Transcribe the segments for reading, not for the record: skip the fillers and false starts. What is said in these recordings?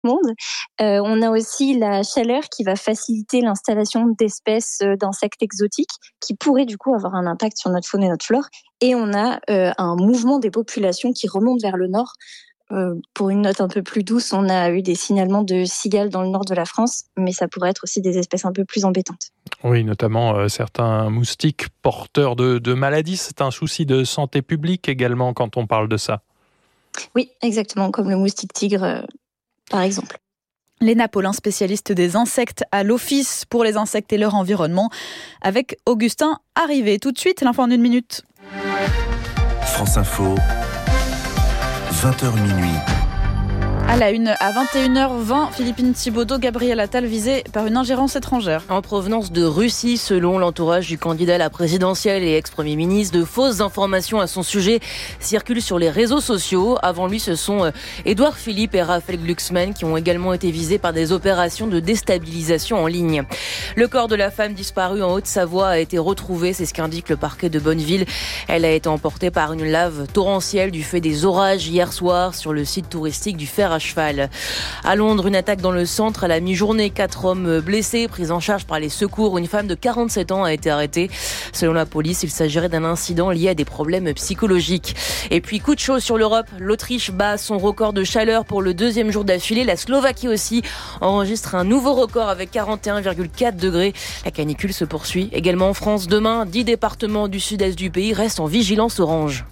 monde. On a aussi la chaleur qui va faciliter l'installation d'espèces d'insectes exotiques qui pourraient du coup avoir un impact sur notre faune et notre flore. Et on a un mouvement des populations qui remonte vers le nord. Pour une note un peu plus douce, on a eu des signalements de cigales dans le nord de la France, mais ça pourrait être aussi des espèces un peu plus embêtantes. Oui, notamment certains moustiques porteurs de maladies. C'est un souci de santé publique également quand on parle de ça. Oui, exactement, comme le moustique tigre, par exemple. Léna Paulin, spécialiste des insectes à l'Office pour les insectes et leur environnement, avec Augustin Arrivé. Tout de suite, l'info en 1 minute. France Info, 20h minuit. À la une, à 21h20, Philippine Thibaudeau, Gabriel Attal visé par une ingérence étrangère. En provenance de Russie, selon l'entourage du candidat à la présidentielle et ex-premier ministre, de fausses informations à son sujet circulent sur les réseaux sociaux. Avant lui, ce sont Édouard Philippe et Raphaël Glucksmann qui ont également été visés par des opérations de déstabilisation en ligne. Le corps de la femme disparue en Haute-Savoie a été retrouvé, c'est ce qu'indique le parquet de Bonneville. Elle a été emportée par une lave torrentielle du fait des orages hier soir sur le site touristique du Fer à cheval. À Londres, une attaque dans le centre à la mi-journée. 4 hommes blessés, pris en charge par les secours. Une femme de 47 ans a été arrêtée. Selon la police, il s'agirait d'un incident lié à des problèmes psychologiques. Et puis, coup de chaud sur l'Europe. L'Autriche bat son record de chaleur pour le 2e jour d'affilée. La Slovaquie aussi enregistre un nouveau record avec 41,4 degrés. La canicule se poursuit. Également en France, demain, 10 départements du sud-est du pays restent en vigilance orange.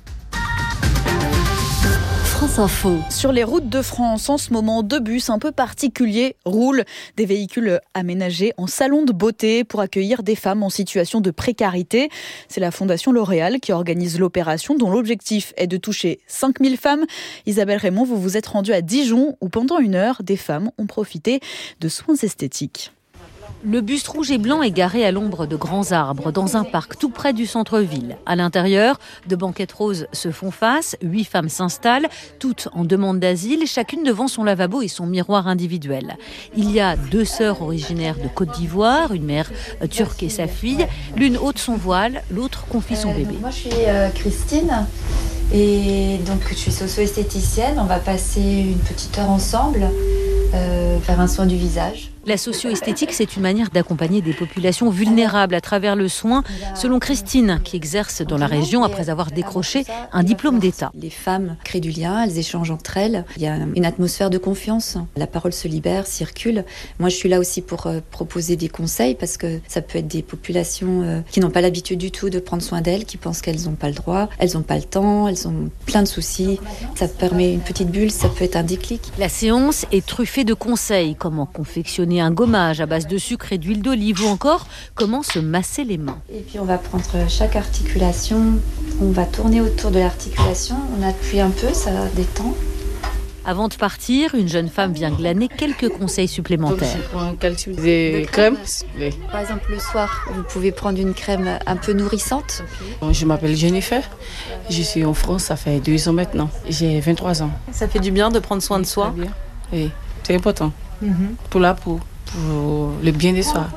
France Info. Sur les routes de France, en ce moment, 2 bus un peu particuliers roulent. Des véhicules aménagés en salon de beauté pour accueillir des femmes en situation de précarité. C'est la Fondation L'Oréal qui organise l'opération dont l'objectif est de toucher 5000 femmes. Isabelle Raymond, vous vous êtes rendue à Dijon où pendant 1 heure, des femmes ont profité de soins esthétiques. Le bus rouge et blanc est garé à l'ombre de grands arbres dans un parc tout près du centre-ville. À l'intérieur, 2 banquettes roses se font face, 8 femmes s'installent, toutes en demande d'asile, chacune devant son lavabo et son miroir individuel. Il y a 2 sœurs originaires de Côte d'Ivoire, une mère turque et sa fille. L'une ôte son voile, l'autre confie son bébé. Moi je suis Christine et donc je suis socio-esthéticienne. On va passer une petite heure ensemble, faire un soin du visage. La socio-esthétique, c'est une manière d'accompagner des populations vulnérables à travers le soin, selon Christine, qui exerce dans la région après avoir décroché un diplôme d'État. Les femmes créent du lien, elles échangent entre elles. Il y a une atmosphère de confiance. La parole se libère, circule. Moi, je suis là aussi pour proposer des conseils parce que ça peut être des populations qui n'ont pas l'habitude du tout de prendre soin d'elles, qui pensent qu'elles n'ont pas le droit, elles n'ont pas le temps, elles ont plein de soucis. Ça permet une petite bulle, ça peut être un déclic. La séance est truffée de conseils, comment confectionner un gommage à base de sucre et d'huile d'olive ou encore comment se masser les mains. Et puis on va prendre chaque articulation, on va tourner autour de l'articulation, on appuie un peu, ça détend. Avant de partir, une jeune femme vient glaner quelques conseils supplémentaires. Des crèmes. Par exemple, le soir, vous pouvez prendre une crème un peu nourrissante. Je m'appelle Jennifer. Je suis en France, ça fait 2 ans maintenant. J'ai 23 ans. Ça fait du bien de prendre soin de soi. Oui, c'est important. Pour la peau, pour le bien des soins.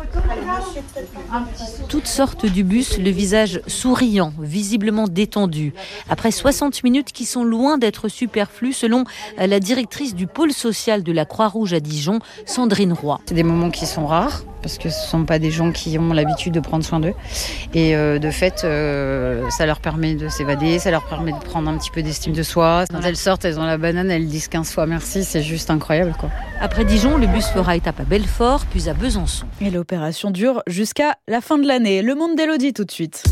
Toutes sortent du bus, le visage souriant, visiblement détendu. Après 60 minutes qui sont loin d'être superflues, selon la directrice du pôle social de la Croix-Rouge à Dijon, Sandrine Roy. C'est des moments qui sont rares, parce que ce ne sont pas des gens qui ont l'habitude de prendre soin d'eux. Et de fait, ça leur permet de s'évader, ça leur permet de prendre un petit peu d'estime de soi. Quand elles sortent, elles ont la banane, elles disent 15 fois merci, c'est juste incroyable, quoi. Après Dijon, le bus fera étape à Belfort, puis à Besançon. Et l'opération dure jusqu'à la fin de l'année. Le monde d'Élodie tout de suite.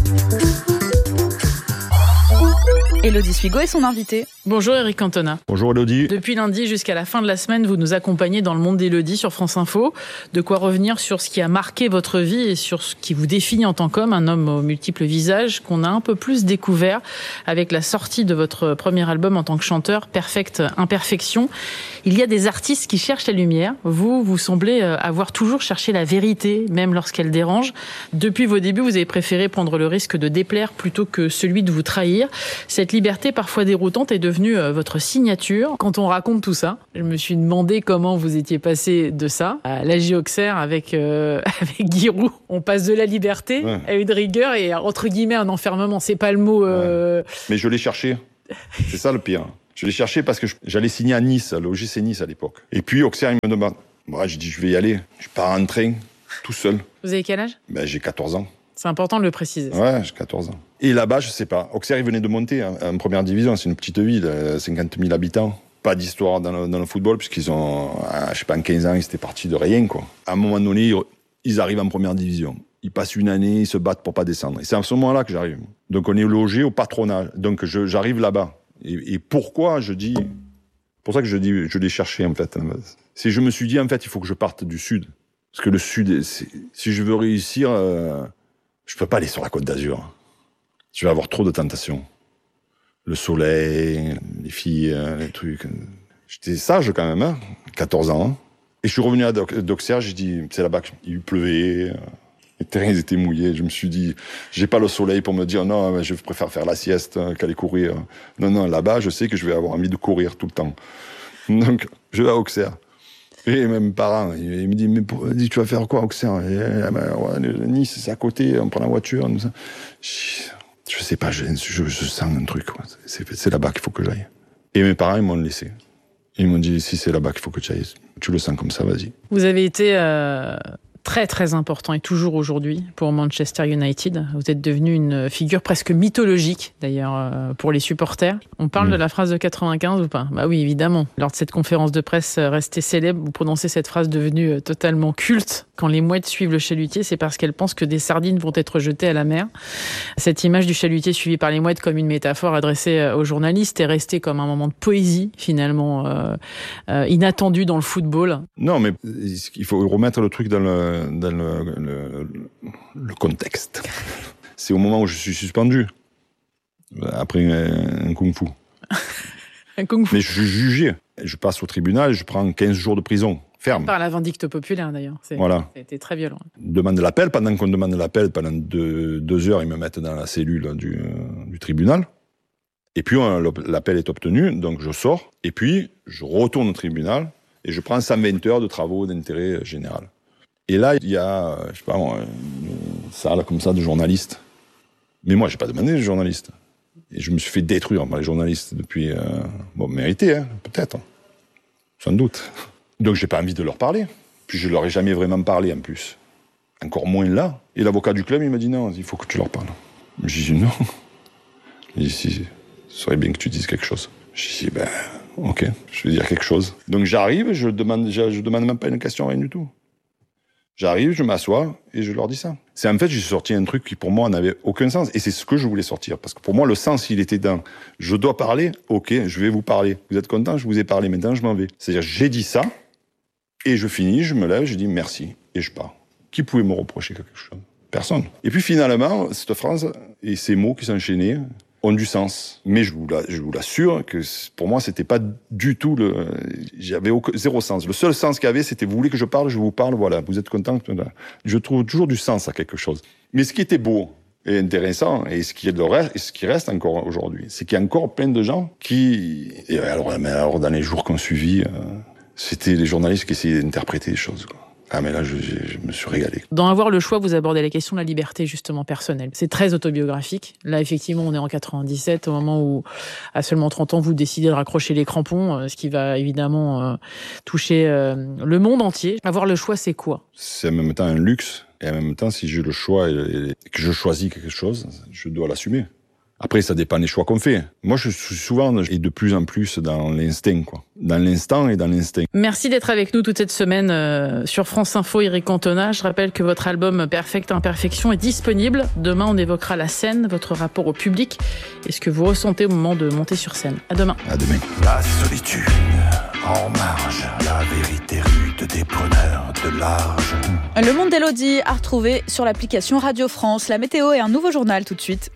Élodie Suigo est son invitée. Bonjour Eric Cantona. Bonjour Élodie. Depuis lundi jusqu'à la fin de la semaine, vous nous accompagnez dans le monde d'Élodie sur France Info. De quoi revenir sur ce qui a marqué votre vie et sur ce qui vous définit en tant qu'homme, un homme aux multiples visages qu'on a un peu plus découvert avec la sortie de votre premier album en tant que chanteur, Perfecte Imperfection. Il y a des artistes qui cherchent la lumière. Vous semblez avoir toujours cherché la vérité, même lorsqu'elle dérange. Depuis vos débuts, vous avez préféré prendre le risque de déplaire plutôt que celui de vous trahir. Cette liberté parfois déroutante est devenue votre signature. Quand on raconte tout ça, je me suis demandé comment vous étiez passé de ça à l'AG Auxerre avec Giroud. On passe de la liberté à une rigueur et entre guillemets un enfermement. C'est pas le mot. Mais je l'ai cherché. C'est ça le pire. Je l'ai cherché parce que j'allais signer à Nice, à l'OGC Nice à l'époque. Et puis Auxerre, il me demande. Moi, j'ai dit, je vais y aller. Je pars en train, tout seul. Vous avez quel âge ? J'ai 14 ans. C'est important de le préciser. Ouais, j'ai 14 ans. Et là-bas, je sais pas. Auxerre, il venait de monter en première division. C'est une petite ville, 50 000 habitants. Pas d'histoire dans le football, puisqu'ils ont, je sais pas, en 15 ans, ils étaient partis de rien, quoi. À un moment donné, ils arrivent en première division. Ils passent une année, ils se battent pour pas descendre. Et c'est à ce moment-là que j'arrive. Donc, on est logé au patronat. Donc, j'arrive là-bas. Et pourquoi je dis... pour ça que je dis, je l'ai cherché, en fait. C'est je me suis dit, en fait, il faut que je parte du Sud. Parce que le Sud, si je veux réussir... je peux pas aller sur la Côte d'Azur. Je vais avoir trop de tentations. Le soleil, les filles, les trucs. J'étais sage quand même, 14 ans. Et je suis revenu à d'Auxerre, j'ai dit, c'est là-bas qu'il pleuvait, les terrains étaient mouillés. Je me suis dit, j'ai pas le soleil pour me dire, non, je préfère faire la sieste qu'aller courir. Non, là-bas, je sais que je vais avoir envie de courir tout le temps. Donc, je vais à Auxerre. Et mes parents, ils me disent, tu vas faire quoi, Auxerre? Nice, c'est à côté, on prend la voiture. Je sais pas, je sens un truc. C'est là-bas qu'il faut que j'aille. Et mes parents, ils m'ont laissé. Ils m'ont dit, si c'est là-bas qu'il faut que tu ailles, tu le sens comme ça, vas-y. Vous avez été très très important et toujours aujourd'hui pour Manchester United. Vous êtes devenu une figure presque mythologique d'ailleurs pour les supporters. On parle de la phrase de 95 ou pas ? Bah oui, évidemment. Lors de cette conférence de presse restée célèbre, vous prononcez cette phrase devenue totalement culte. Quand les mouettes suivent le chalutier, c'est parce qu'elles pensent que des sardines vont être jetées à la mer. Cette image du chalutier suivi par les mouettes comme une métaphore adressée aux journalistes est restée comme un moment de poésie finalement inattendu dans le football. Non, mais il faut remettre le truc dans le contexte. C'est au moment où je suis suspendu après un kung-fu. Un kung-fu. Mais je suis jugé. Je passe au tribunal et je prends 15 jours de prison. Ferme. Par la vindicte populaire d'ailleurs. Voilà. C'était très violent. On demande l'appel. Pendant qu'on demande l'appel, pendant 2 heures, ils me mettent dans la cellule du tribunal. Et puis l'appel est obtenu, donc je sors. Et puis je retourne au tribunal et je prends 120 heures de travaux d'intérêt général. Et là, il y a, je sais pas, une salle comme ça de journalistes. Mais moi, j'ai pas demandé de journalistes. Et je me suis fait détruire par les journalistes depuis... mérité, hein, peut-être. Sans doute. Donc, j'ai pas envie de leur parler. Puis, je leur ai jamais vraiment parlé, en plus. Encore moins là. Et l'avocat du club, il m'a dit, non, il faut que tu leur parles. J'ai dit, non. Il dit, si, ce serait bien que tu dises quelque chose. J'ai dit, ok, je vais dire quelque chose. Donc, j'arrive, je demande même pas une question, rien du tout. J'arrive, je m'assois et je leur dis ça. C'est en fait, j'ai sorti un truc qui pour moi n'avait aucun sens. Et c'est ce que je voulais sortir. Parce que pour moi, le sens, il était dans je dois parler, ok, je vais vous parler. Vous êtes content, je vous ai parlé, maintenant je m'en vais. C'est-à-dire, j'ai dit ça et je finis, je me lève, je dis merci et je pars. Qui pouvait me reprocher quelque chose ? Personne. Et puis finalement, cette phrase et ces mots qui s'enchaînaient ont du sens. Mais je vous l'assure que pour moi, c'était pas du tout j'avais zéro sens. Le seul sens qu'il y avait, c'était vous voulez que je parle, je vous parle, voilà. Vous êtes content. Je trouve toujours du sens à quelque chose. Mais ce qui était beau et intéressant, et ce qui reste encore aujourd'hui, c'est qu'il y a encore plein de gens et alors dans les jours qu'on suivit, c'était les journalistes qui essayaient d'interpréter les choses, quoi. Ah mais là, je me suis régalé. Dans Avoir le choix, vous abordez la question de la liberté justement personnelle. C'est très autobiographique. Là, effectivement, on est en 97, au moment où, à seulement 30 ans, vous décidez de raccrocher les crampons, ce qui va évidemment toucher le monde entier. Avoir le choix, c'est quoi ? C'est en même temps un luxe, et en même temps, si j'ai le choix et que je choisis quelque chose, je dois l'assumer. Après, ça dépend des choix qu'on fait. Moi, je suis souvent et de plus en plus dans l'instinct, quoi. Dans l'instant et dans l'instinct. Merci d'être avec nous toute cette semaine sur France Info, Eric Cantona. Je rappelle que votre album Perfecte Imperfection est disponible. Demain, on évoquera la scène, votre rapport au public et ce que vous ressentez au moment de monter sur scène. À demain. À demain. La solitude en marge, la vérité rude des preneurs de large. Le monde d'Élodie à retrouver sur l'application Radio France. La météo et un nouveau journal tout de suite.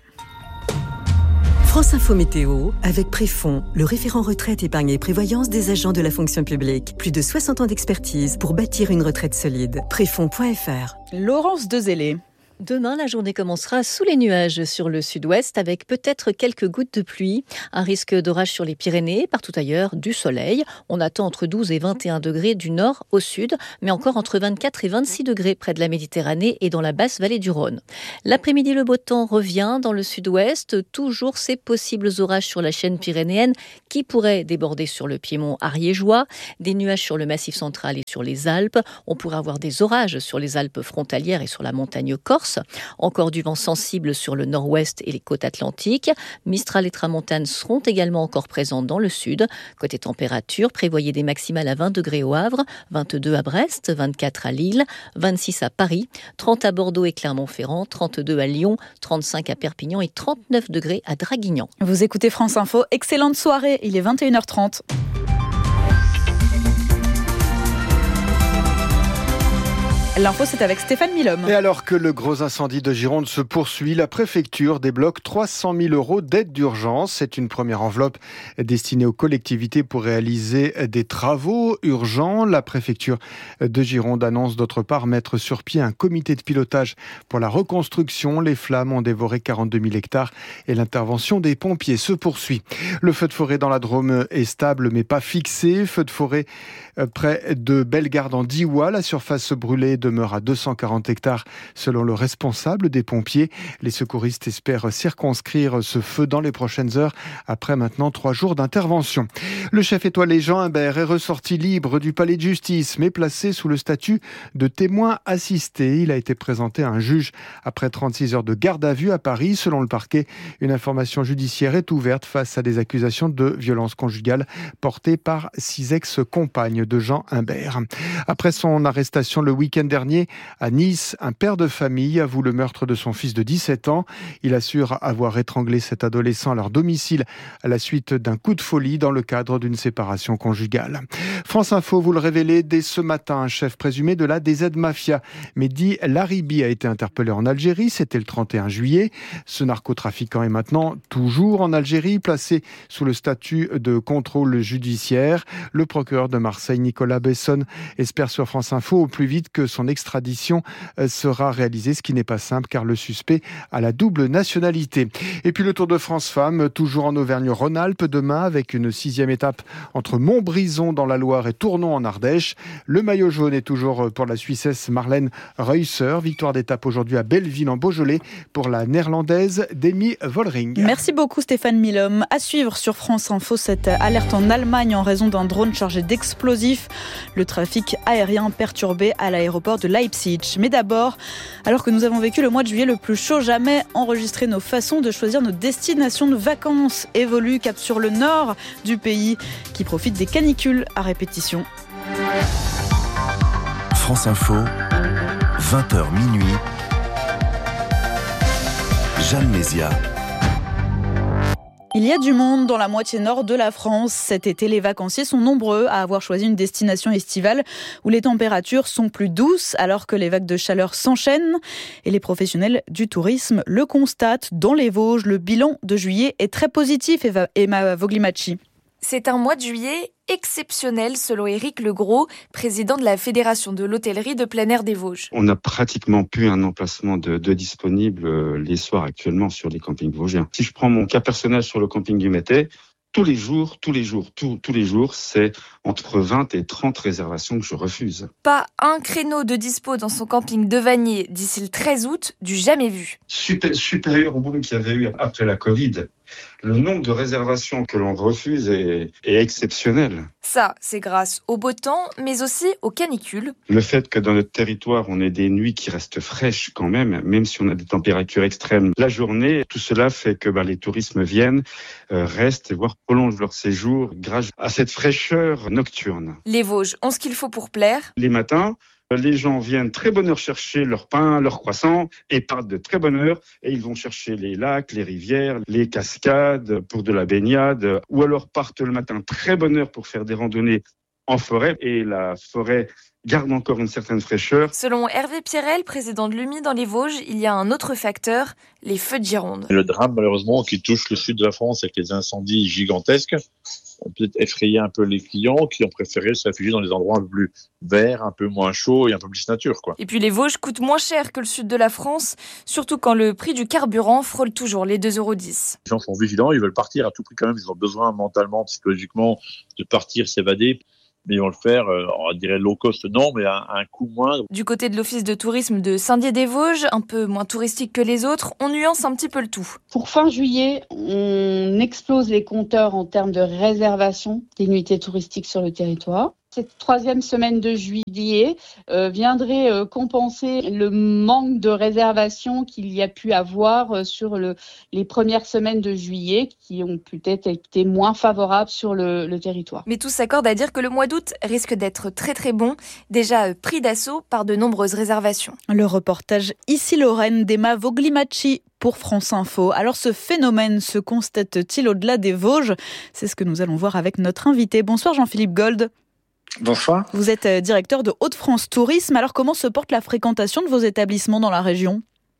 France Info Météo, avec Préfond, le référent retraite, épargne et prévoyance des agents de la fonction publique. Plus de 60 ans d'expertise pour bâtir une retraite solide. Préfond.fr. Laurence Dezellé. Demain, la journée commencera sous les nuages sur le sud-ouest avec peut-être quelques gouttes de pluie. Un risque d'orage sur les Pyrénées, partout ailleurs, du soleil. On attend entre 12 et 21 degrés du nord au sud, mais encore entre 24 et 26 degrés près de la Méditerranée et dans la basse vallée du Rhône. L'après-midi, le beau temps revient dans le sud-ouest. Toujours ces possibles orages sur la chaîne pyrénéenne qui pourraient déborder sur le piémont ariégeois. Des nuages sur le massif central et sur les Alpes. On pourrait avoir des orages sur les Alpes frontalières et sur la montagne corse. Encore du vent sensible sur le nord-ouest et les côtes atlantiques. Mistral et tramontane seront également encore présents dans le sud. Côté température, prévoyez des maximales à 20 degrés au Havre, 22 à Brest, 24 à Lille, 26 à Paris, 30 à Bordeaux et Clermont-Ferrand, 32 à Lyon, 35 à Perpignan et 39 degrés à Draguignan. Vous écoutez France Info, excellente soirée, il est 21h30. L'info, c'est avec Stéphane Milhomme. Et alors que le gros incendie de Gironde se poursuit, la préfecture débloque 300 000 € d'aide d'urgence. C'est une première enveloppe destinée aux collectivités pour réaliser des travaux urgents. La préfecture de Gironde annonce d'autre part mettre sur pied un comité de pilotage pour la reconstruction. Les flammes ont dévoré 42 000 hectares et l'intervention des pompiers se poursuit. Le feu de forêt dans la Drôme est stable mais pas fixé. Feu de forêt près de Bellegarde en Diois. La surface brûlée demeure à 240 hectares selon le responsable des pompiers. Les secouristes espèrent circonscrire ce feu dans les prochaines heures après maintenant 3 jours d'intervention. Le chef étoilé Jean Imbert est ressorti libre du palais de justice mais placé sous le statut de témoin assisté. Il a été présenté à un juge après 36 heures de garde à vue à Paris. Selon le parquet, une information judiciaire est ouverte face à des accusations de violence conjugale portées par 6 ex-compagnes de Jean Imbert. Après son arrestation le week-end dernier, à Nice, un père de famille avoue le meurtre de son fils de 17 ans. Il assure avoir étranglé cet adolescent à leur domicile à la suite d'un coup de folie dans le cadre d'une séparation conjugale. France Info vous le révélait dès ce matin, un chef présumé de la DZ Mafia, Mehdi Laribi, a été interpellé en Algérie. C'était le 31 juillet. Ce narcotrafiquant est maintenant toujours en Algérie, placé sous le statut de contrôle judiciaire. Le procureur de Marseille, Nicolas Besson, espère sur France Info au plus vite que son extradition sera réalisée, ce qui n'est pas simple car le suspect a la double nationalité. Et puis le Tour de France Femmes, toujours en Auvergne-Rhône-Alpes, demain avec une 6e étape entre Montbrison dans la Loire et Tournon en Ardèche. Le maillot jaune est toujours pour la Suissesse Marlène Reusser. Victoire d'étape aujourd'hui à Belleville en Beaujolais pour la néerlandaise Demi Vollering. Merci beaucoup Stéphane Milhomme. À suivre sur France Info cette alerte en Allemagne en raison d'un drone chargé d'explosifs. Le trafic aérien perturbé à l'aéroport de Leipzig. Mais d'abord, alors que nous avons vécu le mois de juillet le plus chaud jamais, enregistrer nos façons de choisir nos destinations de vacances évoluent, cap sur le nord du pays qui profite des canicules à répétition. France Info, 20h minuit. Jeanne Mézia. Il y a du monde dans la moitié nord de la France. Cet été, les vacanciers sont nombreux à avoir choisi une destination estivale où les températures sont plus douces alors que les vagues de chaleur s'enchaînent. Et les professionnels du tourisme le constatent. Dans les Vosges, le bilan de juillet est très positif, Emma Voglimachi. C'est un mois de juillet exceptionnel selon Éric Legros, président de la Fédération de l'hôtellerie de plein air des Vosges. On n'a pratiquement plus un emplacement de disponible les soirs actuellement sur les campings vosgiens. Si je prends mon cas personnel sur le camping du Métais, tous les jours, c'est entre 20 et 30 réservations que je refuse. Pas un créneau de dispo dans son camping de Vanier d'ici le 13 août, du jamais vu. Supérieur au boom qu'il y avait eu après la Covid. Le nombre de réservations que l'on refuse est exceptionnel. Ça, c'est grâce au beau temps, mais aussi aux canicules. Le fait que dans notre territoire, on ait des nuits qui restent fraîches quand même si on a des températures extrêmes la journée, tout cela fait que les touristes viennent, restent, voire prolongent leur séjour grâce à cette fraîcheur nocturne. Les Vosges ont ce qu'il faut pour plaire. Les matins, les gens viennent très bonne heure chercher leur pain, leur croissant et partent de très bonne heure et ils vont chercher les lacs, les rivières, les cascades pour de la baignade ou alors partent le matin très bonne heure pour faire des randonnées en forêt et la forêt garde encore une certaine fraîcheur. Selon Hervé Pierrel, président de l'UMI dans les Vosges, il y a un autre facteur, les feux de Gironde. Le drame malheureusement qui touche le sud de la France avec les incendies gigantesques. ont peut-être effrayé un peu les clients qui ont préféré se réfugier dans des endroits un peu plus verts, un peu moins chauds et un peu plus nature, quoi. Et puis les Vosges coûtent moins cher que le sud de la France, surtout quand le prix du carburant frôle toujours les 2,10 €. Les gens sont vigilants, ils veulent partir à tout prix quand même, ils ont besoin mentalement, psychologiquement de partir, s'évader. Mais ils vont le faire, on dirait low cost, non, mais à un coût moindre. Du côté de l'office de tourisme de Saint-Dié-des-Vosges, un peu moins touristique que les autres, on nuance un petit peu le tout. Pour fin juillet, on explose les compteurs en termes de réservation des nuitées touristiques sur le territoire. Cette troisième semaine de juillet viendrait compenser le manque de réservation qu'il y a pu avoir sur les premières semaines de juillet qui ont peut-être été moins favorables sur le territoire. Mais tous s'accordent à dire que le mois d'août risque d'être très très bon, déjà pris d'assaut par de nombreuses réservations. Le reportage Ici Lorraine d'Emma Voglimacci pour France Info. Alors ce phénomène se constate-t-il au-delà des Vosges ? C'est ce que nous allons voir avec notre invité. Bonsoir Jean-Philippe Gold. Bonsoir. Vous êtes directeur de Hauts-de-France Tourisme. Alors comment se porte la fréquentation de vos établissements dans la région ?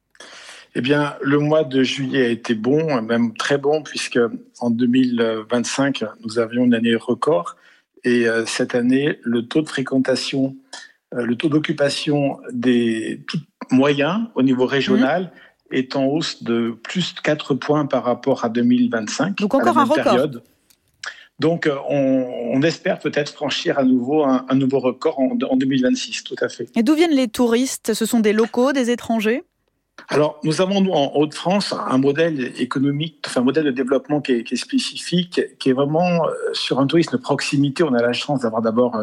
Eh bien, le mois de juillet a été bon, même très bon, puisque en 2025, nous avions une année record. Et cette année, le taux de fréquentation, le taux d'occupation des moyens au niveau régional est en hausse de plus de 4 points par rapport à 2025. Donc encore un record. Période. Donc, on espère peut-être franchir à nouveau un nouveau record en 2026, tout à fait. Et d'où viennent les touristes ? Ce sont des locaux, des étrangers ? Alors, nous avons, nous, en Hauts-de-France, un modèle économique, enfin, un modèle de développement qui est spécifique, qui est vraiment sur un tourisme de proximité. On a la chance d'avoir d'abord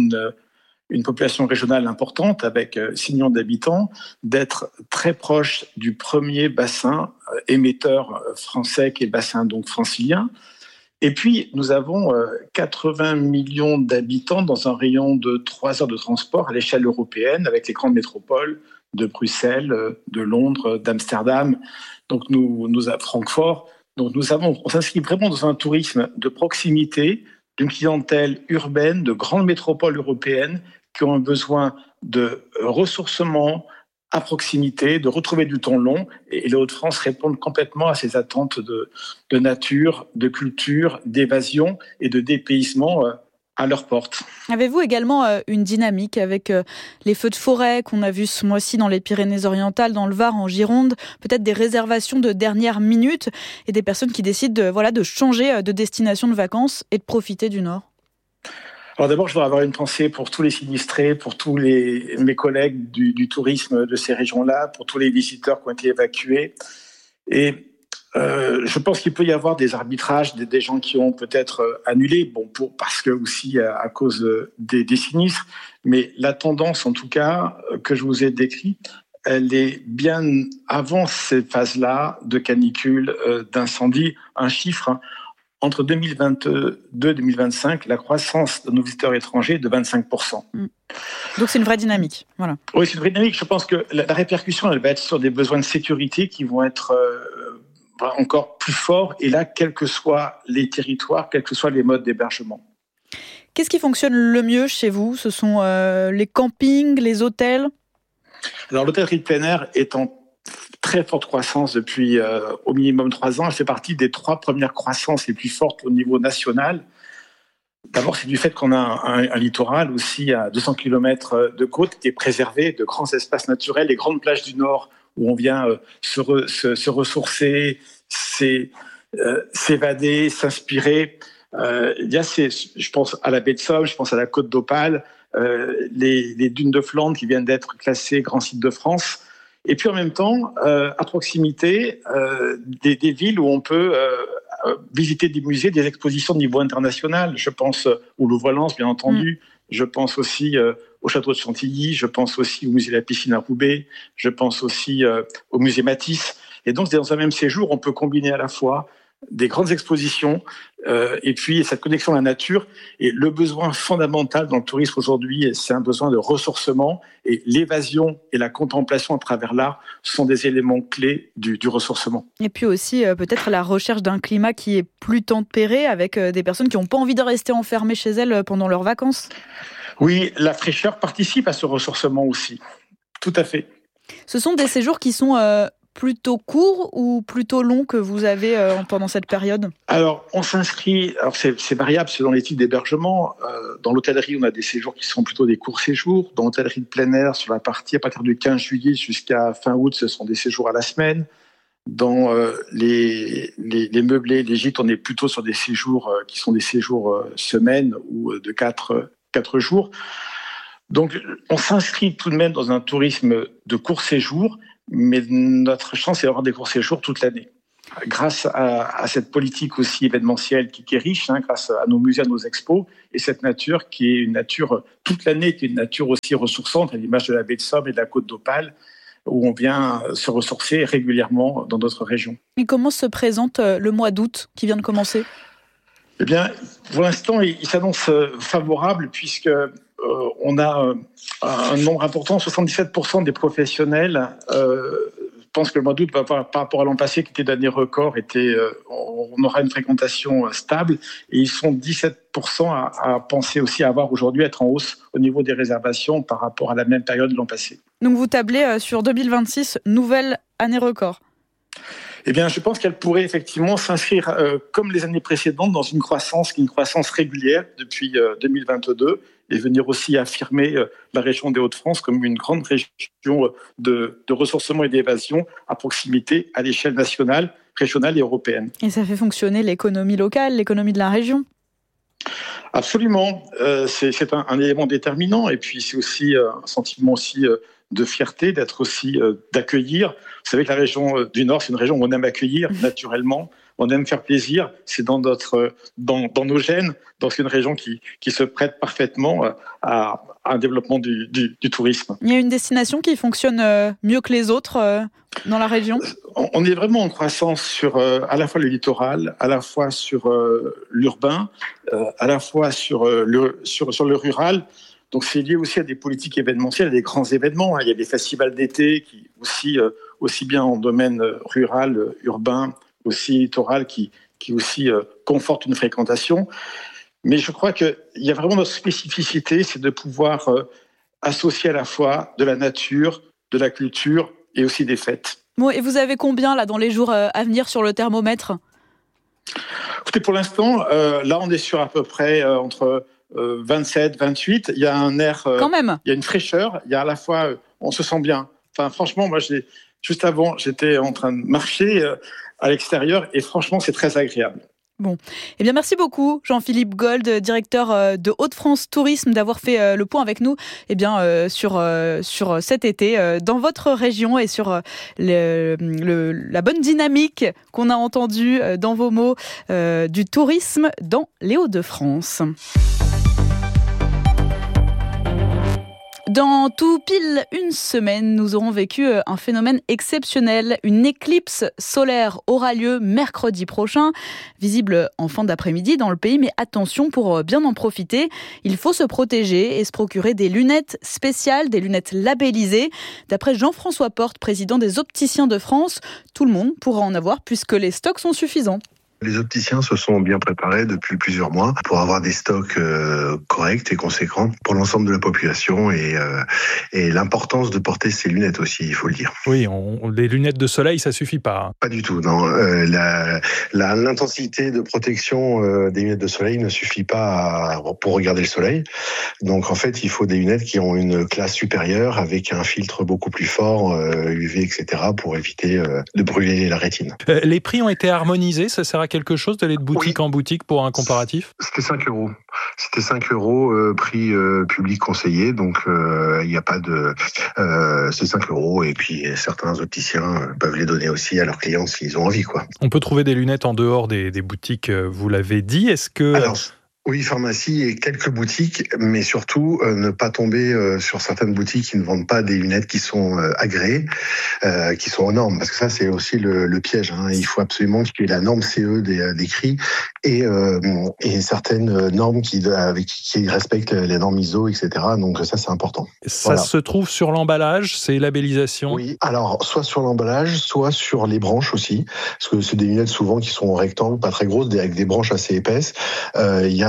une population régionale importante avec 6 millions d'habitants, d'être très proche du premier bassin émetteur français qui est le bassin donc francilien. Et puis, nous avons 80 millions d'habitants dans un rayon de 3 heures de transport à l'échelle européenne avec les grandes métropoles de Bruxelles, de Londres, d'Amsterdam, donc nous à Francfort. Donc on s'inscrit vraiment dans un tourisme de proximité, d'une clientèle urbaine, de grandes métropoles européennes qui ont un besoin de ressourcement à proximité, de retrouver du temps long. Et les Hauts-de-France répondent complètement à ces attentes de nature, de culture, d'évasion et de dépaysement à leur porte. Avez-vous également une dynamique avec les feux de forêt qu'on a vus ce mois-ci dans les Pyrénées-Orientales, dans le Var, en Gironde, peut-être des réservations de dernière minute et des personnes qui décident de changer de destination de vacances et de profiter du Nord ? Alors d'abord, je voudrais avoir une pensée pour tous les sinistrés, pour tous mes collègues du tourisme de ces régions-là, pour tous les visiteurs qui ont été évacués. Et je pense qu'il peut y avoir des arbitrages, des gens qui ont peut-être annulé, parce que aussi à cause des sinistres. Mais la tendance, en tout cas, que je vous ai décrite, elle est bien avant ces phases-là de canicule, d'incendie. Un chiffre, entre 2022 et 2025, la croissance de nos visiteurs étrangers est de 25%. Donc c'est une vraie dynamique. Voilà. Oui, c'est une vraie dynamique. Je pense que la répercussion, elle va être sur des besoins de sécurité qui vont être encore plus forts, et là, quels que soient les territoires, quels que soient les modes d'hébergement. Qu'est-ce qui fonctionne le mieux chez vous ? Ce sont les campings, les hôtels ? Alors l'hôtellerie de plein air est en très forte croissance depuis au minimum 3 ans. Elle fait partie des 3 premières croissances les plus fortes au niveau national. D'abord, c'est du fait qu'on a un littoral aussi à 200 km de côte qui est préservé, de grands espaces naturels, les grandes plages du Nord où on vient se ressourcer, s'évader, s'inspirer. Je pense à la baie de Somme, je pense à la côte d'Opale, les dunes de Flandre qui viennent d'être classées Grand Site de France. Et puis en même temps, à proximité, des villes où on peut visiter des musées, des expositions de niveau international. Je pense au Louvre-Lens, bien entendu. Je pense aussi au château de Chantilly. Je pense aussi au musée de la piscine à Roubaix. Je pense aussi au musée Matisse. Et donc, dans un même séjour, on peut combiner à la fois des grandes expositions et puis cette connexion à la nature. Et le besoin fondamental dans le tourisme aujourd'hui, c'est un besoin de ressourcement, et l'évasion et la contemplation à travers l'art sont des éléments clés du ressourcement. Et puis aussi peut-être la recherche d'un climat qui est plus tempéré, avec des personnes qui n'ont pas envie de rester enfermées chez elles pendant leurs vacances. Oui, la fraîcheur participe à ce ressourcement aussi, tout à fait. Ce sont des séjours qui sont plutôt court ou plutôt long que vous avez pendant cette période ? Alors, on s'inscrit, c'est variable selon les types d'hébergement. Dans l'hôtellerie, on a des séjours qui sont plutôt des courts séjours. Dans l'hôtellerie de plein air, sur la partie à partir du 15 juillet jusqu'à fin août, ce sont des séjours à la semaine. Dans les meublés, les gîtes, on est plutôt sur des séjours qui sont des séjours semaines ou de 4 jours. Donc, on s'inscrit tout de même dans un tourisme de court séjour, mais notre chance, c'est d'avoir des courts séjours toute l'année. Grâce à cette politique aussi événementielle qui est riche, grâce à nos musées, à nos expos, et cette nature qui est une nature toute l'année, qui est une nature aussi ressourçante, à l'image de la baie de Somme et de la côte d'Opale, où on vient se ressourcer régulièrement dans notre région. Et comment se présente le mois d'août qui vient de commencer ? Eh bien, pour l'instant, il s'annonce favorable puisque on a un nombre important, 77% des professionnels pensent que le mois d'août, par rapport à l'an passé, qui était d'année record, on aura une fréquentation stable. Et ils sont 17% à penser aussi avoir aujourd'hui être en hausse au niveau des réservations par rapport à la même période de l'an passé. Donc vous tablez sur 2026, nouvelle année record. Eh bien, je pense qu'elle pourrait effectivement s'inscrire, comme les années précédentes, dans une croissance régulière depuis 2022 et venir aussi affirmer la région des Hauts-de-France comme une grande région de ressourcement et d'évasion à proximité à l'échelle nationale, régionale et européenne. Et ça fait fonctionner l'économie locale, l'économie de la région ? Absolument. C'est un élément déterminant et puis c'est aussi un sentiment aussi de fierté, d'être aussi, d'accueillir. Vous savez que la région du Nord, c'est une région où on aime accueillir naturellement, on aime faire plaisir, c'est dans nos gènes, donc c'est une région qui se prête parfaitement à un développement du tourisme. Il y a une destination qui fonctionne mieux que les autres dans la région ? On est vraiment en croissance sur à la fois le littoral, à la fois sur l'urbain, à la fois sur le rural. Donc c'est lié aussi à des politiques événementielles, à des grands événements. Il y a des festivals d'été qui aussi bien en domaine rural, urbain, aussi littoral, qui aussi confortent une fréquentation. Mais je crois qu'il y a vraiment notre spécificité, c'est de pouvoir associer à la fois de la nature, de la culture et aussi des fêtes. Bon, et vous avez combien là dans les jours à venir sur le thermomètre ? Écoutez, pour l'instant, là on est sur à peu près entre 27, 28. Il y a un air, quand même. Il y a une fraîcheur. Il y a à la fois, on se sent bien. Enfin, franchement, moi, juste avant, j'étais en train de marcher à l'extérieur et franchement, c'est très agréable. Bon, eh bien merci beaucoup Jean-Philippe Gold, directeur de Hauts-de-France Tourisme, d'avoir fait le point avec nous sur cet été dans votre région et sur la bonne dynamique qu'on a entendue dans vos mots du tourisme dans les Hauts-de-France. Dans tout pile une semaine, nous aurons vécu un phénomène exceptionnel. Une éclipse solaire aura lieu mercredi prochain, visible en fin d'après-midi dans le pays. Mais attention, pour bien en profiter, il faut se protéger et se procurer des lunettes spéciales, des lunettes labellisées. D'après Jean-François Porte, président des Opticiens de France, tout le monde pourra en avoir puisque les stocks sont suffisants. Les opticiens se sont bien préparés depuis plusieurs mois pour avoir des stocks corrects et conséquents pour l'ensemble de la population et l'importance de porter ces lunettes aussi, il faut le dire. Oui, les lunettes de soleil, ça suffit pas. Pas du tout, non. L'intensité de protection des lunettes de soleil ne suffit pas pour regarder le soleil. Donc en fait, il faut des lunettes qui ont une classe supérieure avec un filtre beaucoup plus fort, UV, etc., pour éviter de brûler la rétine. Les prix ont été harmonisés, ça sert à quelque chose d'aller de boutique en boutique pour un comparatif ? C'était 5 €. C'était 5 € prix public conseillé, donc il n'y a pas de... c'est 5 € et puis certains opticiens peuvent les donner aussi à leurs clients s'ils ont envie, quoi. On peut trouver des lunettes en dehors des boutiques, vous l'avez dit. Est-ce que... Alors, oui, pharmacie et quelques boutiques, mais surtout ne pas tomber sur certaines boutiques qui ne vendent pas des lunettes qui sont agréées, qui sont aux normes, parce que ça c'est aussi le piège. Il faut absolument qu'il y ait la norme CE décrit et certaines normes qui respectent les normes ISO, etc. Donc ça c'est important. Ça se trouve sur l'emballage, c'est labellisation. Oui, alors soit sur l'emballage, soit sur les branches aussi, parce que c'est des lunettes souvent qui sont rectangles, pas très grosses, avec des branches assez épaisses. Il y a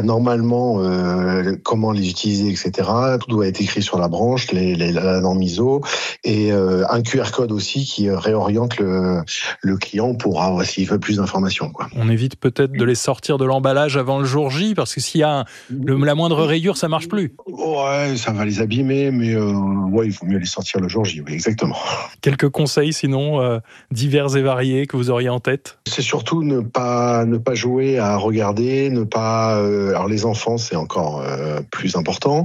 a normalement comment les utiliser, etc. Tout doit être écrit sur la branche, la norme ISO, et un QR code aussi qui réoriente le client pour avoir, s'il veut plus d'informations, quoi. On évite peut-être de les sortir de l'emballage avant le jour J, parce que s'il y a la moindre rayure, ça marche plus. Ouais, ça va les abîmer, mais il faut mieux les sortir le jour J, oui, exactement. Quelques conseils sinon divers et variés que vous auriez en tête? C'est surtout ne pas jouer à regarder, ne pas. Alors les enfants, c'est encore plus important.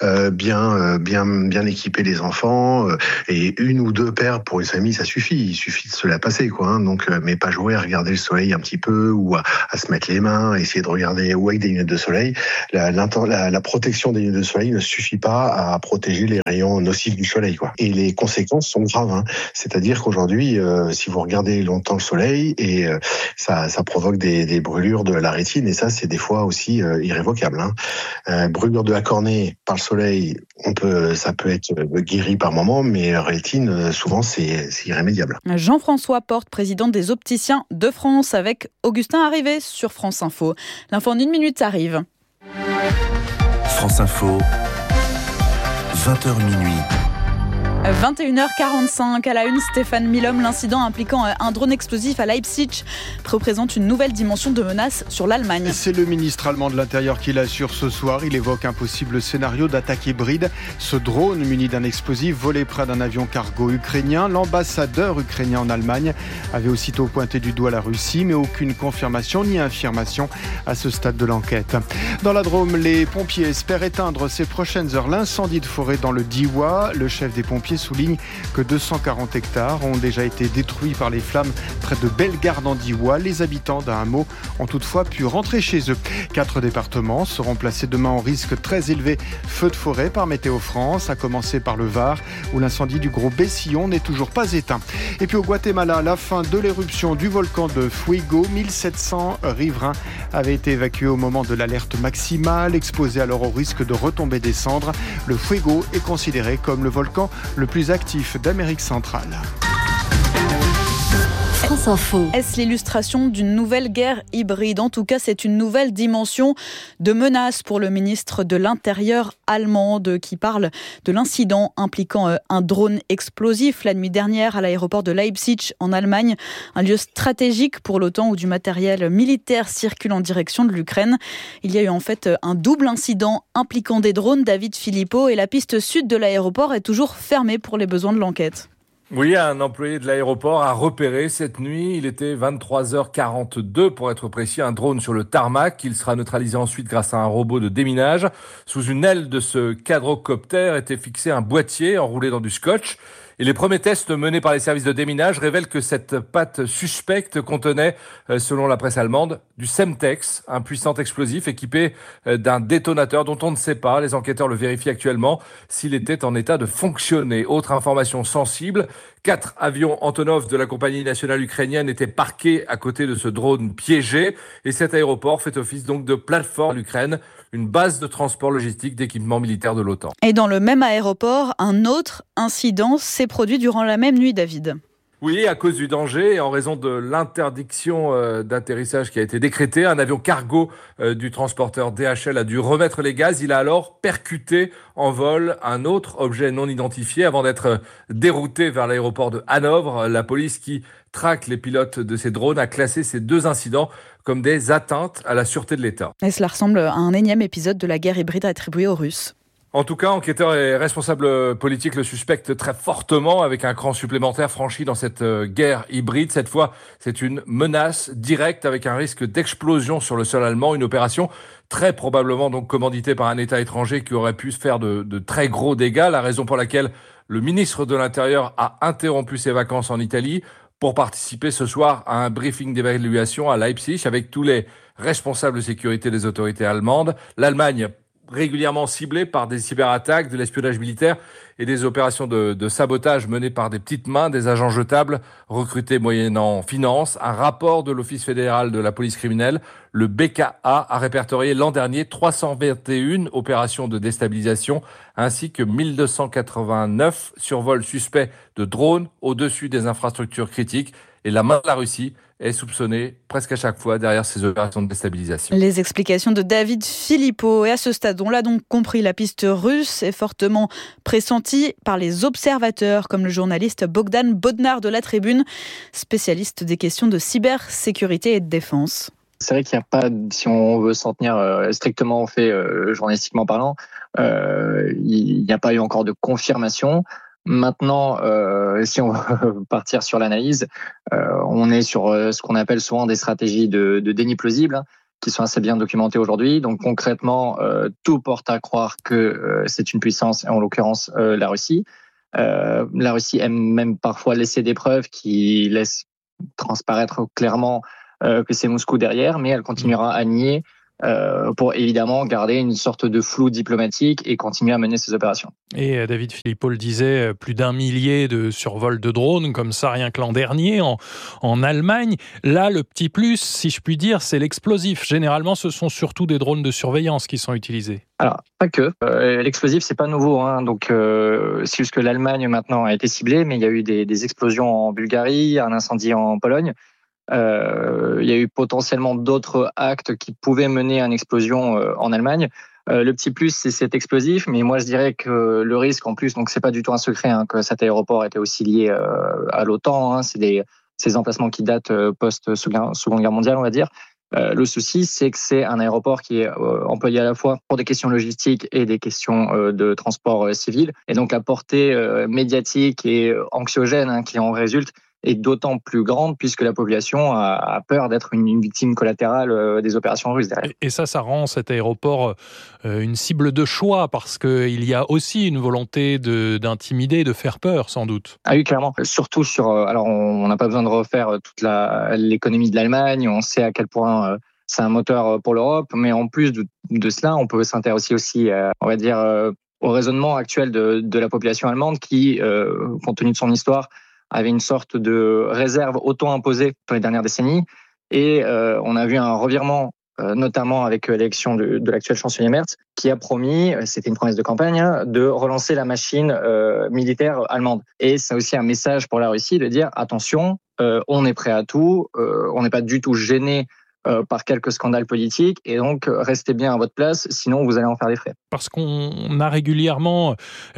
Bien équiper les enfants et 1 ou 2 paires pour une famille, ça suffit. Il suffit de se la passer, quoi. Hein. Donc, mais pas jouer à regarder le soleil un petit peu ou à se mettre les mains, essayer de regarder ou avec des lunettes de soleil. La protection des lunettes de soleil ne suffit pas à protéger les rayons nocifs du soleil, quoi. Et les conséquences sont graves. Hein. C'est-à-dire qu'aujourd'hui, si vous regardez longtemps le soleil, et ça provoque des brûlures de la rétine, et ça, c'est des fois aussi irrévocable. Hein. Brûlure de la cornée par le soleil, ça peut être guéri par moment, mais rétine, souvent, c'est irrémédiable. Jean-François Porte, président des Opticiens de France, avec Augustin Arrivé sur France Info. L'info en 1 minute arrive. France Info, 20h minuit. 21h45 à la une, Stéphane Milhomme, l'incident impliquant un drone explosif à Leipzig représente une nouvelle dimension de menace sur l'Allemagne. C'est le ministre allemand de l'Intérieur qui l'assure ce soir. Il évoque un possible scénario d'attaque hybride. Ce drone muni d'un explosif volé près d'un avion cargo ukrainien. L'ambassadeur ukrainien en Allemagne avait aussitôt pointé du doigt la Russie, mais aucune confirmation ni infirmation à ce stade de l'enquête. Dans la Drôme, les pompiers espèrent éteindre ces prochaines heures l'incendie de forêt dans le Diois. Le chef des pompiers souligne que 240 hectares ont déjà été détruits par les flammes près de Bellegarde en Diois. Les habitants d'un hameau ont toutefois pu rentrer chez eux. 4 départements seront placés demain en risque très élevé feu de forêt par Météo France, à commencer par le Var, où l'incendie du Gros Bessillon n'est toujours pas éteint. Et puis au Guatemala, la fin de l'éruption du volcan de Fuego. 1700 riverains avaient été évacués au moment de l'alerte maximale, exposés alors au risque de retomber des cendres. Le Fuego est considéré comme le volcan le plus actif d'Amérique centrale. France Info. Est-ce l'illustration d'une nouvelle guerre hybride ? En tout cas, c'est une nouvelle dimension de menace pour le ministre de l'Intérieur allemand qui parle de l'incident impliquant un drone explosif la nuit dernière à l'aéroport de Leipzig en Allemagne, un lieu stratégique pour l'OTAN où du matériel militaire circule en direction de l'Ukraine. Il y a eu en fait un double incident impliquant des drones, David Philippot, et la piste sud de l'aéroport est toujours fermée pour les besoins de l'enquête. Oui, un employé de l'aéroport a repéré cette nuit, il était 23h42 pour être précis, un drone sur le tarmac. Il sera neutralisé ensuite grâce à un robot de déminage. Sous une aile de ce quadrocoptère était fixé un boîtier enroulé dans du scotch. Et les premiers tests menés par les services de déminage révèlent que cette pâte suspecte contenait, selon la presse allemande, du Semtex, un puissant explosif équipé d'un détonateur dont on ne sait pas. Les enquêteurs le vérifient actuellement s'il était en état de fonctionner. Autre information sensible, 4 avions Antonov de la compagnie nationale ukrainienne étaient parqués à côté de ce drone piégé. Et cet aéroport fait office donc de plateforme l'Ukraine, une base de transport logistique d'équipements militaires de l'OTAN. Et dans le même aéroport, un autre incident s'est produit durant la même nuit, David. Oui, à cause du danger et en raison de l'interdiction d'atterrissage qui a été décrétée, un avion cargo du transporteur DHL a dû remettre les gaz. Il a alors percuté en vol un autre objet non identifié avant d'être dérouté vers l'aéroport de Hanovre. La police qui traque les pilotes de ces drones a classé ces 2 incidents comme des atteintes à la sûreté de l'État. Et cela ressemble à un énième épisode de la guerre hybride attribuée aux Russes. En tout cas, enquêteurs et responsables politiques le suspectent très fortement, avec un cran supplémentaire franchi dans cette guerre hybride. Cette fois, c'est une menace directe avec un risque d'explosion sur le sol allemand. Une opération très probablement donc commanditée par un État étranger qui aurait pu se faire de très gros dégâts. La raison pour laquelle le ministre de l'Intérieur a interrompu ses vacances en Italie pour participer ce soir à un briefing d'évaluation à Leipzig avec tous les responsables de sécurité des autorités allemandes. L'Allemagne régulièrement ciblée par des cyberattaques, de l'espionnage militaire et des opérations de sabotage menées par des petites mains, des agents jetables recrutés moyennant finance. Un rapport de l'Office fédéral de la police criminelle, le BKA, a répertorié l'an dernier 321 opérations de déstabilisation ainsi que 1289 survols suspects de drones au-dessus des infrastructures critiques. Et la main de la Russie est soupçonnée presque à chaque fois derrière ces opérations de déstabilisation. Les explications de David Philippot. Et à ce stade, on l'a donc compris, la piste russe est fortement pressentie par les observateurs, comme le journaliste Bogdan Bodnar de La Tribune, spécialiste des questions de cybersécurité et de défense. C'est vrai qu'il n'y a pas, si on veut s'en tenir strictement aux faits journalistiquement parlant, il n'y a pas eu encore de confirmation. Maintenant, si on veut partir sur l'analyse, on est sur ce qu'on appelle souvent des stratégies de déni plausible, qui sont assez bien documentées aujourd'hui. Donc concrètement, tout porte à croire que c'est une puissance, et en l'occurrence la Russie. La Russie aime même parfois laisser des preuves qui laissent transparaître clairement que c'est Moscou derrière, mais elle continuera à nier pour évidemment garder une sorte de flou diplomatique et continuer à mener ses opérations. Et David Philippot le disait, plus d'1 millier de survols de drones, comme ça rien que l'an dernier en Allemagne. Là, le petit plus, si je puis dire, c'est l'explosif. Généralement, ce sont surtout des drones de surveillance qui sont utilisés. Alors, pas que. L'explosif, c'est pas nouveau. Donc, c'est juste que l'Allemagne, maintenant, a été ciblée, mais il y a eu des explosions en Bulgarie, un incendie en Pologne. Il y a eu potentiellement d'autres actes qui pouvaient mener à une explosion en Allemagne. Le petit plus, c'est cet explosif, mais moi je dirais que le risque en plus, donc c'est pas du tout un secret que cet aéroport était aussi lié à l'OTAN. C'est ces emplacements qui datent post-Seconde Guerre mondiale, on va dire. Le souci, c'est que c'est un aéroport qui est employé à la fois pour des questions logistiques et des questions de transport civil. Et donc la portée médiatique et anxiogène qui en résulte est d'autant plus grande puisque la population a peur d'être une victime collatérale des opérations russes derrière. Et ça rend cet aéroport une cible de choix parce qu'il y a aussi une volonté d'intimider, de faire peur sans doute. Ah oui, clairement. Surtout sur... alors on n'a pas besoin de refaire toute l'économie de l'Allemagne, on sait à quel point... c'est un moteur pour l'Europe, mais en plus de cela, on peut s'intéresser aussi, on va dire, au raisonnement actuel de la population allemande qui, compte tenu de son histoire, avait une sorte de réserve auto-imposée dans les dernières décennies. Et on a vu un revirement, notamment avec l'élection de l'actuel chancelier Merz, qui a promis, c'était une promesse de campagne, de relancer la machine militaire allemande. Et c'est aussi un message pour la Russie de dire, attention, on est prêt à tout, on n'est pas du tout gêné par quelques scandales politiques, et donc restez bien à votre place, sinon vous allez en faire des frais. Parce qu'on a régulièrement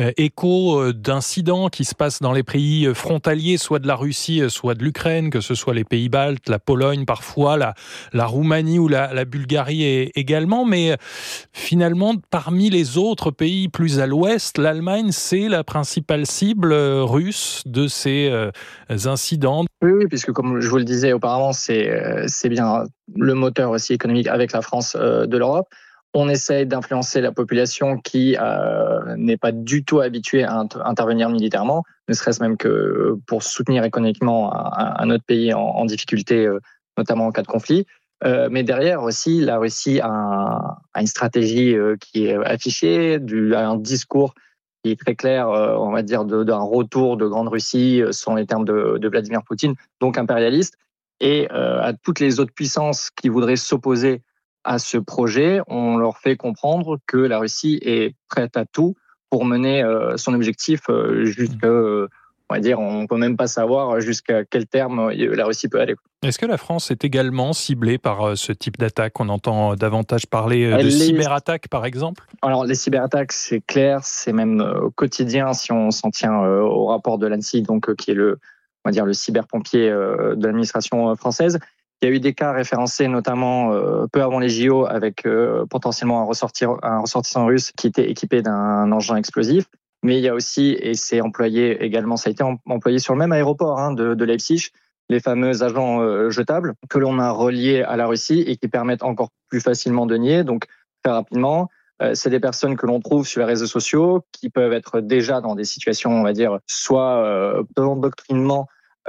écho d'incidents qui se passent dans les pays frontaliers, soit de la Russie, soit de l'Ukraine, que ce soit les pays baltes, la Pologne parfois, la Roumanie ou la Bulgarie également, mais finalement, parmi les autres pays plus à l'ouest, l'Allemagne, c'est la principale cible russe de ces incidents. Oui, puisque comme je vous le disais auparavant, c'est bien le moteur aussi économique avec la France de l'Europe. On essaye d'influencer la population qui n'est pas du tout habituée à intervenir militairement, ne serait-ce même que pour soutenir économiquement un autre pays en difficulté, notamment en cas de conflit. Mais derrière aussi, la Russie a une stratégie qui est affichée, un discours qui est très clair, on va dire, d'un retour de Grande Russie, selon les termes de Vladimir Poutine, donc impérialiste. Et à toutes les autres puissances qui voudraient s'opposer à ce projet, on leur fait comprendre que la Russie est prête à tout pour mener son objectif jusqu'à, on va dire, on peut même pas savoir jusqu'à quel terme la Russie peut aller. Est-ce que la France est également ciblée par ce type d'attaque ? On entend davantage parler de cyberattaques, par exemple ? Alors, les cyberattaques, c'est clair, c'est même quotidien si on s'en tient au rapport de l'ANSSI, donc qui est on va dire le cyberpompier de l'administration française. Il y a eu des cas référencés, notamment peu avant les JO, avec potentiellement un ressortissant russe qui était équipé d'un engin explosif. Mais il y a aussi, et c'est employé également, ça a été employé sur le même aéroport de Leipzig, les fameux agents jetables que l'on a reliés à la Russie et qui permettent encore plus facilement de nier. Donc, très rapidement, c'est des personnes que l'on trouve sur les réseaux sociaux qui peuvent être déjà dans des situations, on va dire, soit d'endoctrinement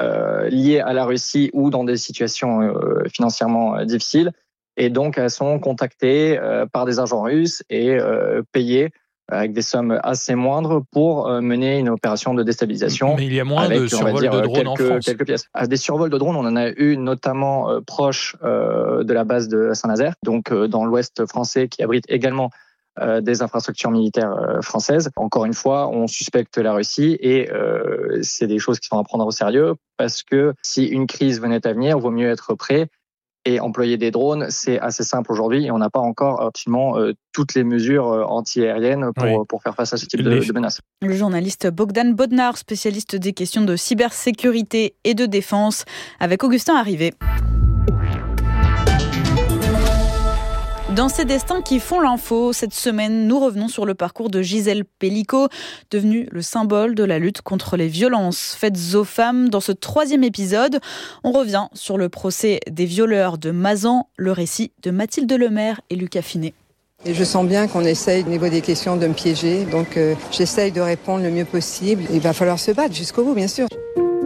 liées à la Russie ou dans des situations financièrement difficiles. Et donc, elles sont contactées par des agents russes et payées avec des sommes assez moindres pour mener une opération de déstabilisation. Mais il y a moins de survols de drones en France. Quelques pièces. Des survols de drones, on en a eu notamment proche de la base de Saint-Nazaire, donc dans l'ouest français, qui abrite également des infrastructures militaires françaises. Encore une fois, on suspecte la Russie et c'est des choses qui sont à prendre au sérieux parce que si une crise venait à venir, il vaut mieux être prêt. Et employer des drones, c'est assez simple aujourd'hui et on n'a pas encore absolument toutes les mesures anti-aériennes pour faire face à ce type de menaces. Le journaliste Bogdan Bodnar, spécialiste des questions de cybersécurité et de défense, avec Augustin Arrivé. Dans ces destins qui font l'info, cette semaine, nous revenons sur le parcours de Gisèle Pelicot, devenue le symbole de la lutte contre les violences faites aux femmes. Dans ce 3e épisode, on revient sur le procès des violeurs de Mazan, le récit de Mathilde Lemaire et Lucas Finet. Et je sens bien qu'on essaye au niveau des questions de me piéger, donc j'essaye de répondre le mieux possible. Il va falloir se battre jusqu'au bout, bien sûr.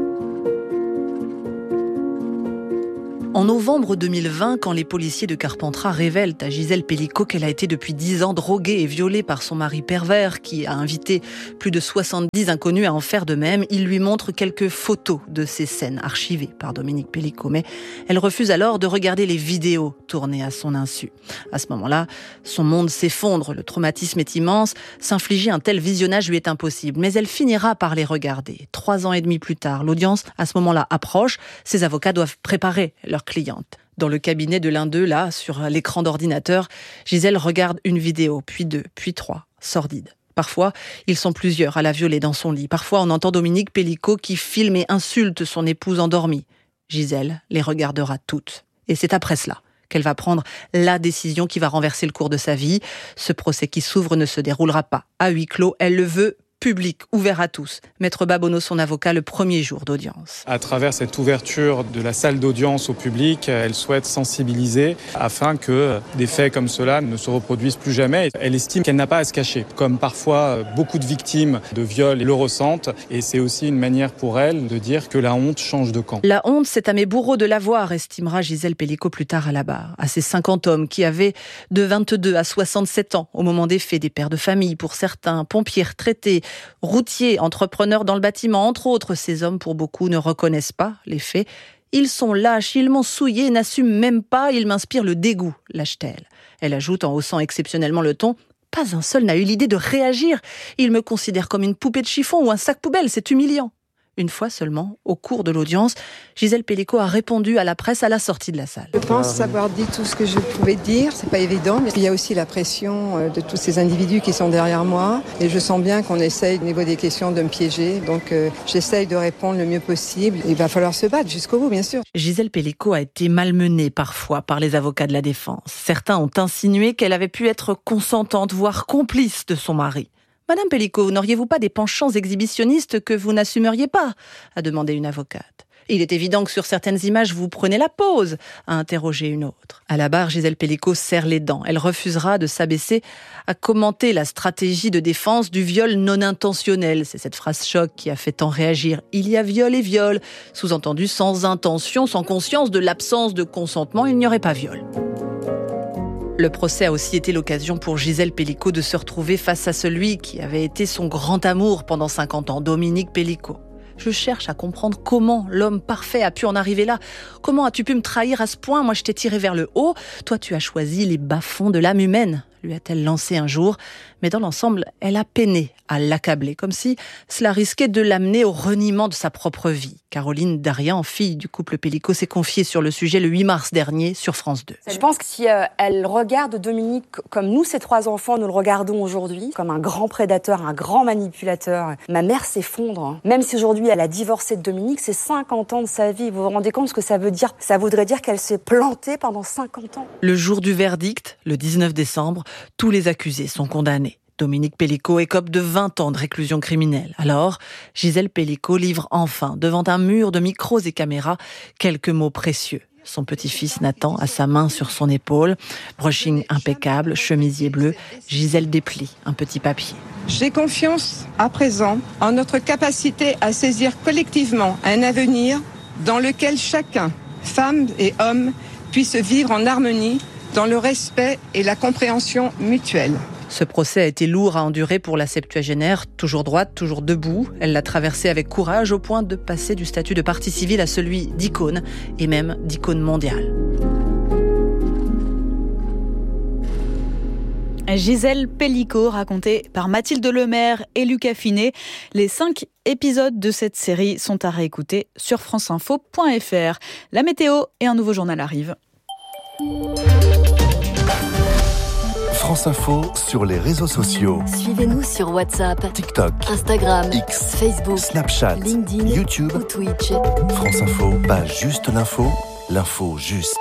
En novembre 2020, quand les policiers de Carpentras révèlent à Gisèle Pelicot qu'elle a été depuis 10 ans droguée et violée par son mari pervers, qui a invité plus de 70 inconnus à en faire de même, ils lui montrent quelques photos de ces scènes archivées par Dominique Pelicot. Mais elle refuse alors de regarder les vidéos tournées à son insu. À ce moment-là, son monde s'effondre, le traumatisme est immense, s'infliger un tel visionnage lui est impossible. Mais elle finira par les regarder. 3 ans et demi plus tard, l'audience à ce moment-là approche, ses avocats doivent préparer leur cliente. Dans le cabinet de l'un d'eux, là, sur l'écran d'ordinateur, Gisèle regarde une vidéo, puis 2, puis 3, sordides. Parfois, ils sont plusieurs à la violer dans son lit. Parfois, on entend Dominique Pelicot qui filme et insulte son épouse endormie. Gisèle les regardera toutes. Et c'est après cela qu'elle va prendre la décision qui va renverser le cours de sa vie. Ce procès qui s'ouvre ne se déroulera pas à huis clos. Elle le veut public, ouvert à tous. Maître Babonneau, son avocat, le premier jour d'audience. À travers cette ouverture de la salle d'audience au public, elle souhaite sensibiliser afin que des faits comme cela ne se reproduisent plus jamais. Elle estime qu'elle n'a pas à se cacher, comme parfois beaucoup de victimes de viols le ressentent. Et c'est aussi une manière pour elle de dire que la honte change de camp. La honte, c'est à mes bourreaux de l'avoir, estimera Gisèle Pelicot plus tard à la barre. À ces 50 hommes qui avaient de 22 à 67 ans au moment des faits, des pères de famille pour certains, pompiers retraités, routiers, entrepreneurs dans le bâtiment, entre autres. Ces hommes, pour beaucoup, ne reconnaissent pas les faits. Ils sont lâches, ils m'ont souillé, n'assument même pas, ils m'inspirent le dégoût, lâche-t-elle. Elle ajoute en haussant exceptionnellement le ton, pas un seul n'a eu l'idée de réagir. Ils me considèrent comme une poupée de chiffon ou un sac poubelle, c'est humiliant. Une fois seulement, au cours de l'audience, Gisèle Pelicot a répondu à la presse à la sortie de la salle. Je pense avoir dit tout ce que je pouvais dire, c'est pas évident, mais il y a aussi la pression de tous ces individus qui sont derrière moi, et je sens bien qu'on essaye au niveau des questions de me piéger, donc j'essaye de répondre le mieux possible. Il va falloir se battre jusqu'au bout, bien sûr. Gisèle Pelicot a été malmenée parfois par les avocats de la défense. Certains ont insinué qu'elle avait pu être consentante, voire complice de son mari. Madame Pelicot, n'auriez-vous pas des penchants exhibitionnistes que vous n'assumeriez pas ? A demandé une avocate. Il est évident que sur certaines images, vous prenez la pause, a interrogé une autre. À la barre, Gisèle Pelicot serre les dents. Elle refusera de s'abaisser à commenter la stratégie de défense du viol non intentionnel. C'est cette phrase choc qui a fait tant réagir. Il y a viol et viol. Sous-entendu, sans intention, sans conscience de l'absence de consentement, il n'y aurait pas viol. Le procès a aussi été l'occasion pour Gisèle Pelicot de se retrouver face à celui qui avait été son grand amour pendant 50 ans, Dominique Pelicot. Je cherche à comprendre comment l'homme parfait a pu en arriver là. Comment as-tu pu me trahir à ce point ? Moi, je t'ai tiré vers le haut. Toi, tu as choisi les bas-fonds de l'âme humaine, lui a-t-elle lancé un jour. Mais dans l'ensemble, elle a peiné à l'accabler, comme si cela risquait de l'amener au reniement de sa propre vie. Caroline Darian, fille du couple Pelicot, s'est confiée sur le sujet le 8 mars dernier sur France 2. Je pense que si elle regarde Dominique comme nous, ses 3 enfants, nous le regardons aujourd'hui, comme un grand prédateur, un grand manipulateur, ma mère s'effondre. Même si aujourd'hui elle a divorcé de Dominique, c'est 50 ans de sa vie. Vous vous rendez compte ce que ça veut dire ? Ça voudrait dire qu'elle s'est plantée pendant 50 ans. Le jour du verdict, le 19 décembre, tous les accusés sont condamnés. Dominique Pelicot écope de 20 ans de réclusion criminelle. Alors, Gisèle Pelicot livre enfin, devant un mur de micros et caméras, quelques mots précieux. Son petit-fils Nathan a sa main sur son épaule. Brushing impeccable, chemisier bleu. Gisèle déplie un petit papier. J'ai confiance, à présent, en notre capacité à saisir collectivement un avenir dans lequel chacun, femme et homme, puisse vivre en harmonie, dans le respect et la compréhension mutuelle. Ce procès a été lourd à endurer pour la septuagénaire, toujours droite, toujours debout. Elle l'a traversé avec courage au point de passer du statut de partie civile à celui d'icône, et même d'icône mondiale. Gisèle Pellicot, racontée par Mathilde Lemaire et Lucas Finet. Les 5 épisodes de cette série sont à réécouter sur franceinfo.fr. La météo et un nouveau journal arrivent. France Info sur les réseaux sociaux. Suivez-nous sur WhatsApp, TikTok, Instagram, X, Facebook, Snapchat, LinkedIn, YouTube ou Twitch. France Info, pas juste l'info, l'info juste.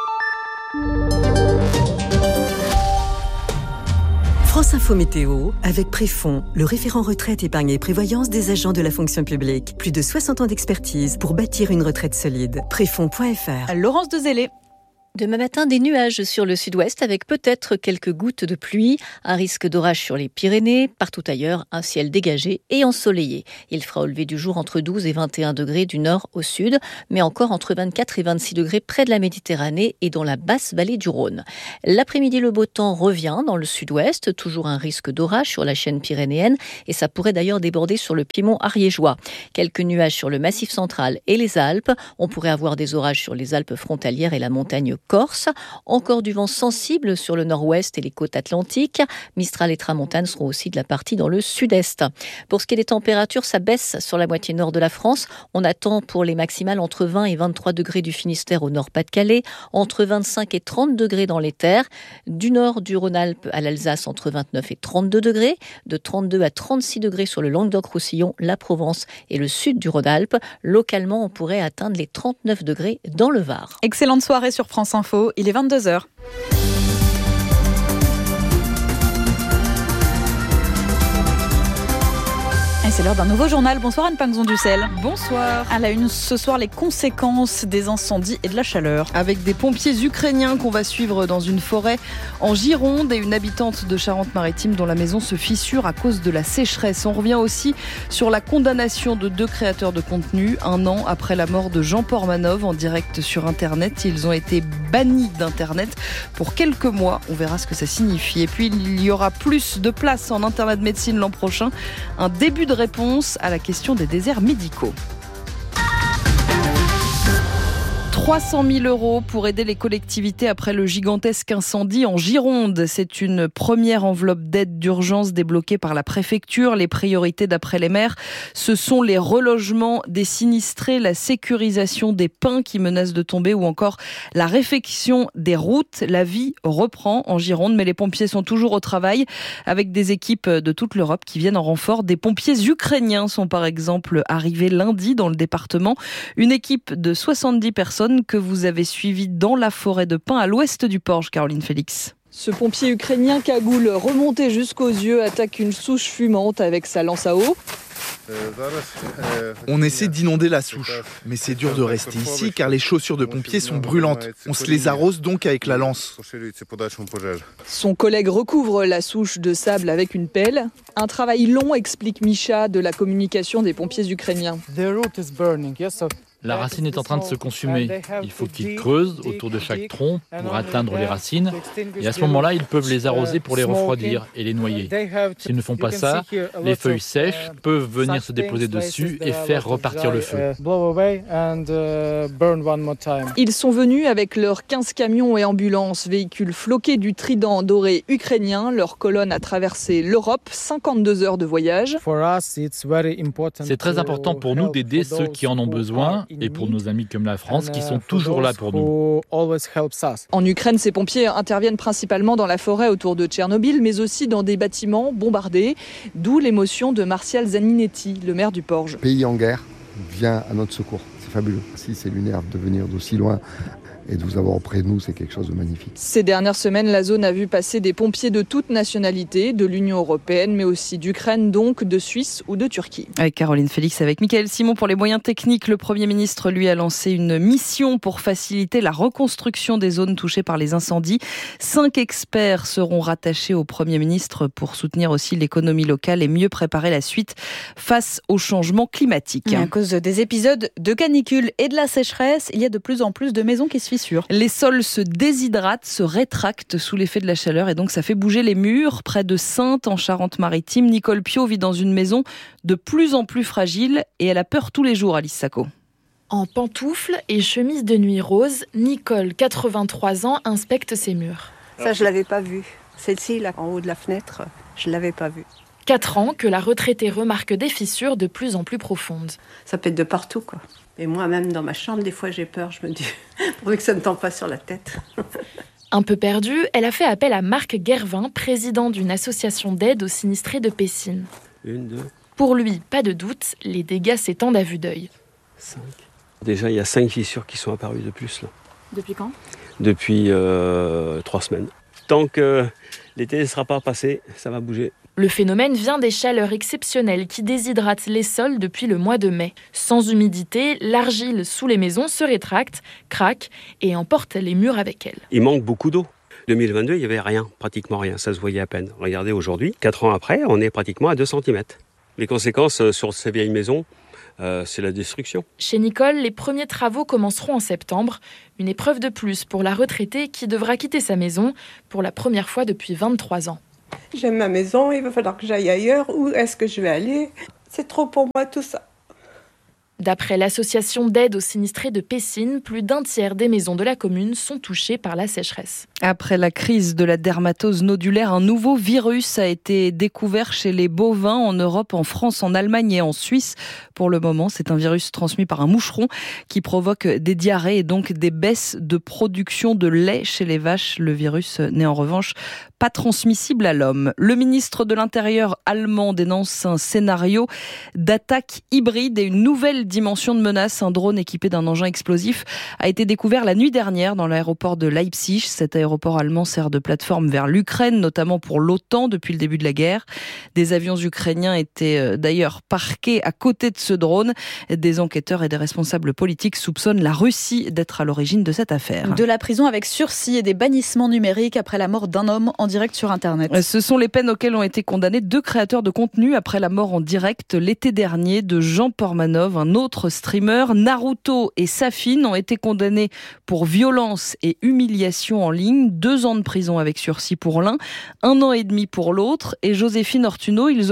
France Info Météo, avec Préfond, le référent retraite épargne et prévoyance des agents de la fonction publique. Plus de 60 ans d'expertise pour bâtir une retraite solide. Préfond.fr. Laurence Dezellé. Demain matin, des nuages sur le sud-ouest avec peut-être quelques gouttes de pluie, un risque d'orage sur les Pyrénées, partout ailleurs, un ciel dégagé et ensoleillé. Il fera au lever du jour entre 12 et 21 degrés du nord au sud, mais encore entre 24 et 26 degrés près de la Méditerranée et dans la basse vallée du Rhône. L'après-midi, le beau temps revient dans le sud-ouest, toujours un risque d'orage sur la chaîne pyrénéenne et ça pourrait d'ailleurs déborder sur le piémont ariégeois. Quelques nuages sur le massif central et les Alpes. On pourrait avoir des orages sur les Alpes frontalières et la montagne Corse. Encore du vent sensible sur le nord-ouest et les côtes atlantiques. Mistral et tramontane seront aussi de la partie dans le sud-est. Pour ce qui est des températures, ça baisse sur la moitié nord de la France. On attend pour les maximales entre 20 et 23 degrés du Finistère au nord-Pas-de-Calais, entre 25 et 30 degrés dans les terres. Du nord du Rhône-Alpes à l'Alsace, entre 29 et 32 degrés. De 32 à 36 degrés sur le Languedoc-Roussillon, la Provence et le sud du Rhône-Alpes. Localement, on pourrait atteindre les 39 degrés dans le Var. Excellente soirée sur France Info, il est 22h. Et c'est l'heure d'un nouveau journal. Bonsoir Anne Pinxon-Dussel. Bonsoir. À la une ce soir, les conséquences des incendies et de la chaleur. Avec des pompiers ukrainiens qu'on va suivre dans une forêt en Gironde et une habitante de Charente-Maritime dont la maison se fissure à cause de la sécheresse. On revient aussi sur la condamnation de 2 créateurs de contenu 1 an après la mort de Jean Portmanov en direct sur Internet. Ils ont été bannis d'Internet pour quelques mois. On verra ce que ça signifie. Et puis il y aura plus de places en internat de médecine l'an prochain. Un début de réponse à la question des déserts médicaux. 300 000 € pour aider les collectivités après le gigantesque incendie en Gironde. C'est une première enveloppe d'aide d'urgence débloquée par la préfecture. Les priorités d'après les maires, ce sont les relogements des sinistrés, la sécurisation des pins qui menacent de tomber ou encore la réfection des routes. La vie reprend en Gironde, mais les pompiers sont toujours au travail avec des équipes de toute l'Europe qui viennent en renfort. Des pompiers ukrainiens sont par exemple arrivés lundi dans le département. Une équipe de 70 personnes que vous avez suivi dans la forêt de pins à l'ouest du Porge, Caroline Félix. Ce pompier ukrainien cagoule remonté jusqu'aux yeux attaque une souche fumante avec sa lance à eau. On essaie d'inonder la souche, mais c'est dur de rester ici car les chaussures de pompiers sont brûlantes. On se les arrose donc avec la lance. Son collègue recouvre la souche de sable avec une pelle. Un travail long, explique Misha de la communication des pompiers ukrainiens. La racine est en train de se consumer. Il faut qu'ils creusent autour de chaque tronc pour atteindre les racines. Et à ce moment-là, ils peuvent les arroser pour les refroidir et les noyer. S'ils ne font pas ça, les feuilles sèches peuvent venir se déposer dessus et faire repartir le feu. Ils sont venus avec leurs 15 camions et ambulances, véhicules floqués du trident doré ukrainien. Leur colonne a traversé l'Europe, 52 heures de voyage. C'est très important pour nous d'aider ceux qui en ont besoin et pour nos amis comme la France qui sont toujours là pour nous. En Ukraine, ces pompiers interviennent principalement dans la forêt autour de Tchernobyl, mais aussi dans des bâtiments bombardés, d'où l'émotion de Martial Zaninetti, le maire du Porge. Pays en guerre vient à notre secours. C'est fabuleux. Si c'est lunaire de venir d'aussi loin et de vous avoir auprès de nous, c'est quelque chose de magnifique. Ces dernières semaines, la zone a vu passer des pompiers de toutes nationalités, de l'Union européenne, mais aussi d'Ukraine, donc de Suisse ou de Turquie. Avec Caroline Félix, avec Michael Simon pour les moyens techniques, le Premier ministre lui a lancé une mission pour faciliter la reconstruction des zones touchées par les incendies. 5 experts seront rattachés au Premier ministre pour soutenir aussi l'économie locale et mieux préparer la suite face au changement climatique. À cause des épisodes de canicule et de la sécheresse, il y a de plus en plus de maisons qui se fissures. Les sols se déshydratent, se rétractent sous l'effet de la chaleur et donc ça fait bouger les murs. Près de Saintes, en Charente-Maritime, Nicole Piot vit dans une maison de plus en plus fragile et elle a peur tous les jours, Alice Sacco. En pantoufles et chemise de nuit rose, Nicole, 83 ans, inspecte ses murs. Ça, je l'avais pas vu. Celle-ci, là, en haut de la fenêtre, je ne l'avais pas vue. 4 ans que la retraitée remarque des fissures de plus en plus profondes. Ça pète de partout, quoi. Et moi-même, dans ma chambre, des fois, j'ai peur. Je me dis, pourvu que ça ne tombe pas sur la tête. Un peu perdue, elle a fait appel à Marc Guervin, président d'une association d'aide aux sinistrés de Pessines. 1, 2. Pour lui, pas de doute, les dégâts s'étendent à vue d'œil. 5. Déjà, il y a 5 fissures qui sont apparues de plus, là. Depuis quand ? Depuis 3 semaines. Tant que l'été ne sera pas passé, ça va bouger. Le phénomène vient des chaleurs exceptionnelles qui déshydratent les sols depuis le mois de mai. Sans humidité, l'argile sous les maisons se rétracte, craque et emporte les murs avec elle. Il manque beaucoup d'eau. 2022, il n'y avait rien, pratiquement rien, ça se voyait à peine. Regardez aujourd'hui, 4 ans après, on est pratiquement à 2 cm. Les conséquences sur ces vieilles maisons, c'est la destruction. Chez Nicole, les premiers travaux commenceront en septembre. Une épreuve de plus pour la retraitée qui devra quitter sa maison pour la première fois depuis 23 ans. J'aime ma maison, il va falloir que j'aille ailleurs. Où est-ce que je vais aller ? C'est trop pour moi tout ça. D'après l'association d'aide aux sinistrés de Pessines, plus d'un tiers des maisons de la commune sont touchées par la sécheresse. Après la crise de la dermatose nodulaire, un nouveau virus a été découvert chez les bovins en Europe, en France, en Allemagne et en Suisse. Pour le moment, c'est un virus transmis par un moucheron qui provoque des diarrhées et donc des baisses de production de lait chez les vaches. Le virus n'est en revanche pas transmissible à l'homme. Le ministre de l'Intérieur allemand dénonce un scénario d'attaque hybride et une nouvelle dimension de menace. Un drone équipé d'un engin explosif a été découvert la nuit dernière dans l'aéroport de Leipzig. Cet aéroport allemand sert de plateforme vers l'Ukraine, notamment pour l'OTAN depuis le début de la guerre. Des avions ukrainiens étaient d'ailleurs parqués à côté de ce drone. Des enquêteurs et des responsables politiques soupçonnent la Russie d'être à l'origine de cette affaire. De la prison avec sursis et des bannissements numériques après la mort d'un homme en direct sur Internet. Ce sont les peines auxquelles ont été condamnés 2 créateurs de contenu après la mort en direct l'été dernier de Jean Portmanov, un autre streamer. Naruto et Safin ont été condamnés pour violence et humiliation en ligne. 2 ans de prison avec sursis pour l'un, 1 an et demi pour l'autre. Et Joséphine Ortuno, ils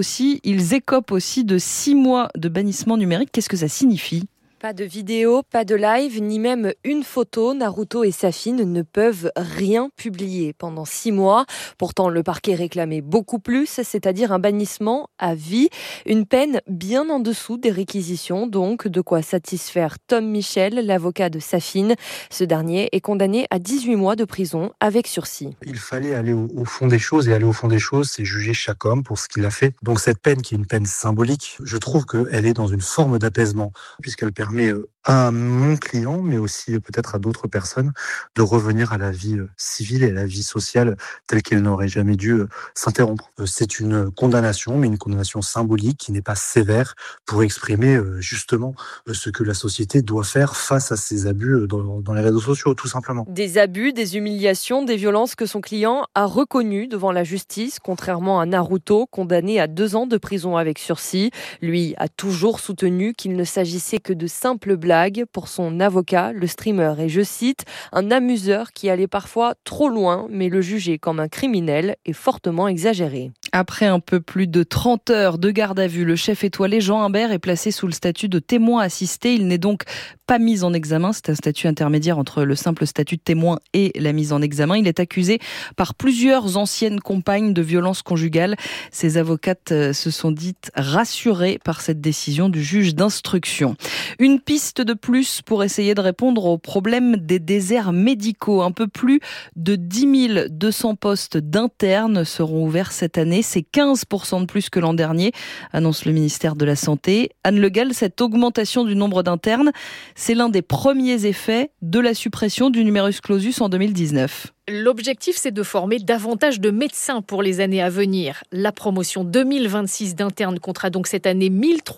écopent aussi de 6 mois de bannissement numérique. Qu'est-ce que ça signifie ? Pas de vidéo, pas de live, ni même une photo. Naruto et Safin ne peuvent rien publier pendant 6 mois. Pourtant, le parquet réclamait beaucoup plus, c'est-à-dire un bannissement à vie. Une peine bien en dessous des réquisitions, donc de quoi satisfaire Tom Michel, l'avocat de Safin. Ce dernier est condamné à 18 mois de prison avec sursis. Il fallait aller au fond des choses, et aller au fond des choses, c'est juger chaque homme pour ce qu'il a fait. Donc cette peine, qui est une peine symbolique, je trouve qu'elle est dans une forme d'apaisement, puisqu'elle permet à mon client, mais aussi peut-être à d'autres personnes, de revenir à la vie civile et à la vie sociale telle qu'elle n'aurait jamais dû s'interrompre. C'est une condamnation, mais une condamnation symbolique qui n'est pas sévère, pour exprimer justement ce que la société doit faire face à ces abus dans les réseaux sociaux, tout simplement. Des abus, des humiliations, des violences que son client a reconnues devant la justice, contrairement à Naruto, condamné à 2 ans de prison avec sursis. Lui a toujours soutenu qu'il ne s'agissait que de simples blagues. Pour son avocat, le streamer est, je cite, un amuseur qui allait parfois trop loin, mais le juger comme un criminel est fortement exagéré. Après un peu plus de 30 heures de garde à vue, le chef étoilé Jean Imbert est placé sous le statut de témoin assisté. Il n'est donc pas mis en examen. C'est un statut intermédiaire entre le simple statut de témoin et la mise en examen. Il est accusé par plusieurs anciennes compagnes de violences conjugales. Ses avocates se sont dites rassurées par cette décision du juge d'instruction. Une piste de plus pour essayer de répondre au problème des déserts médicaux. Un peu plus de 10 200 postes d'internes seront ouverts cette année. C'est 15% de plus que l'an dernier, annonce le ministère de la Santé. Anne Le Gall, cette augmentation du nombre d'internes, c'est l'un des premiers effets de la suppression du numerus clausus en 2019. L'objectif, c'est de former davantage de médecins pour les années à venir. La promotion 2026 d'internes comptera donc cette année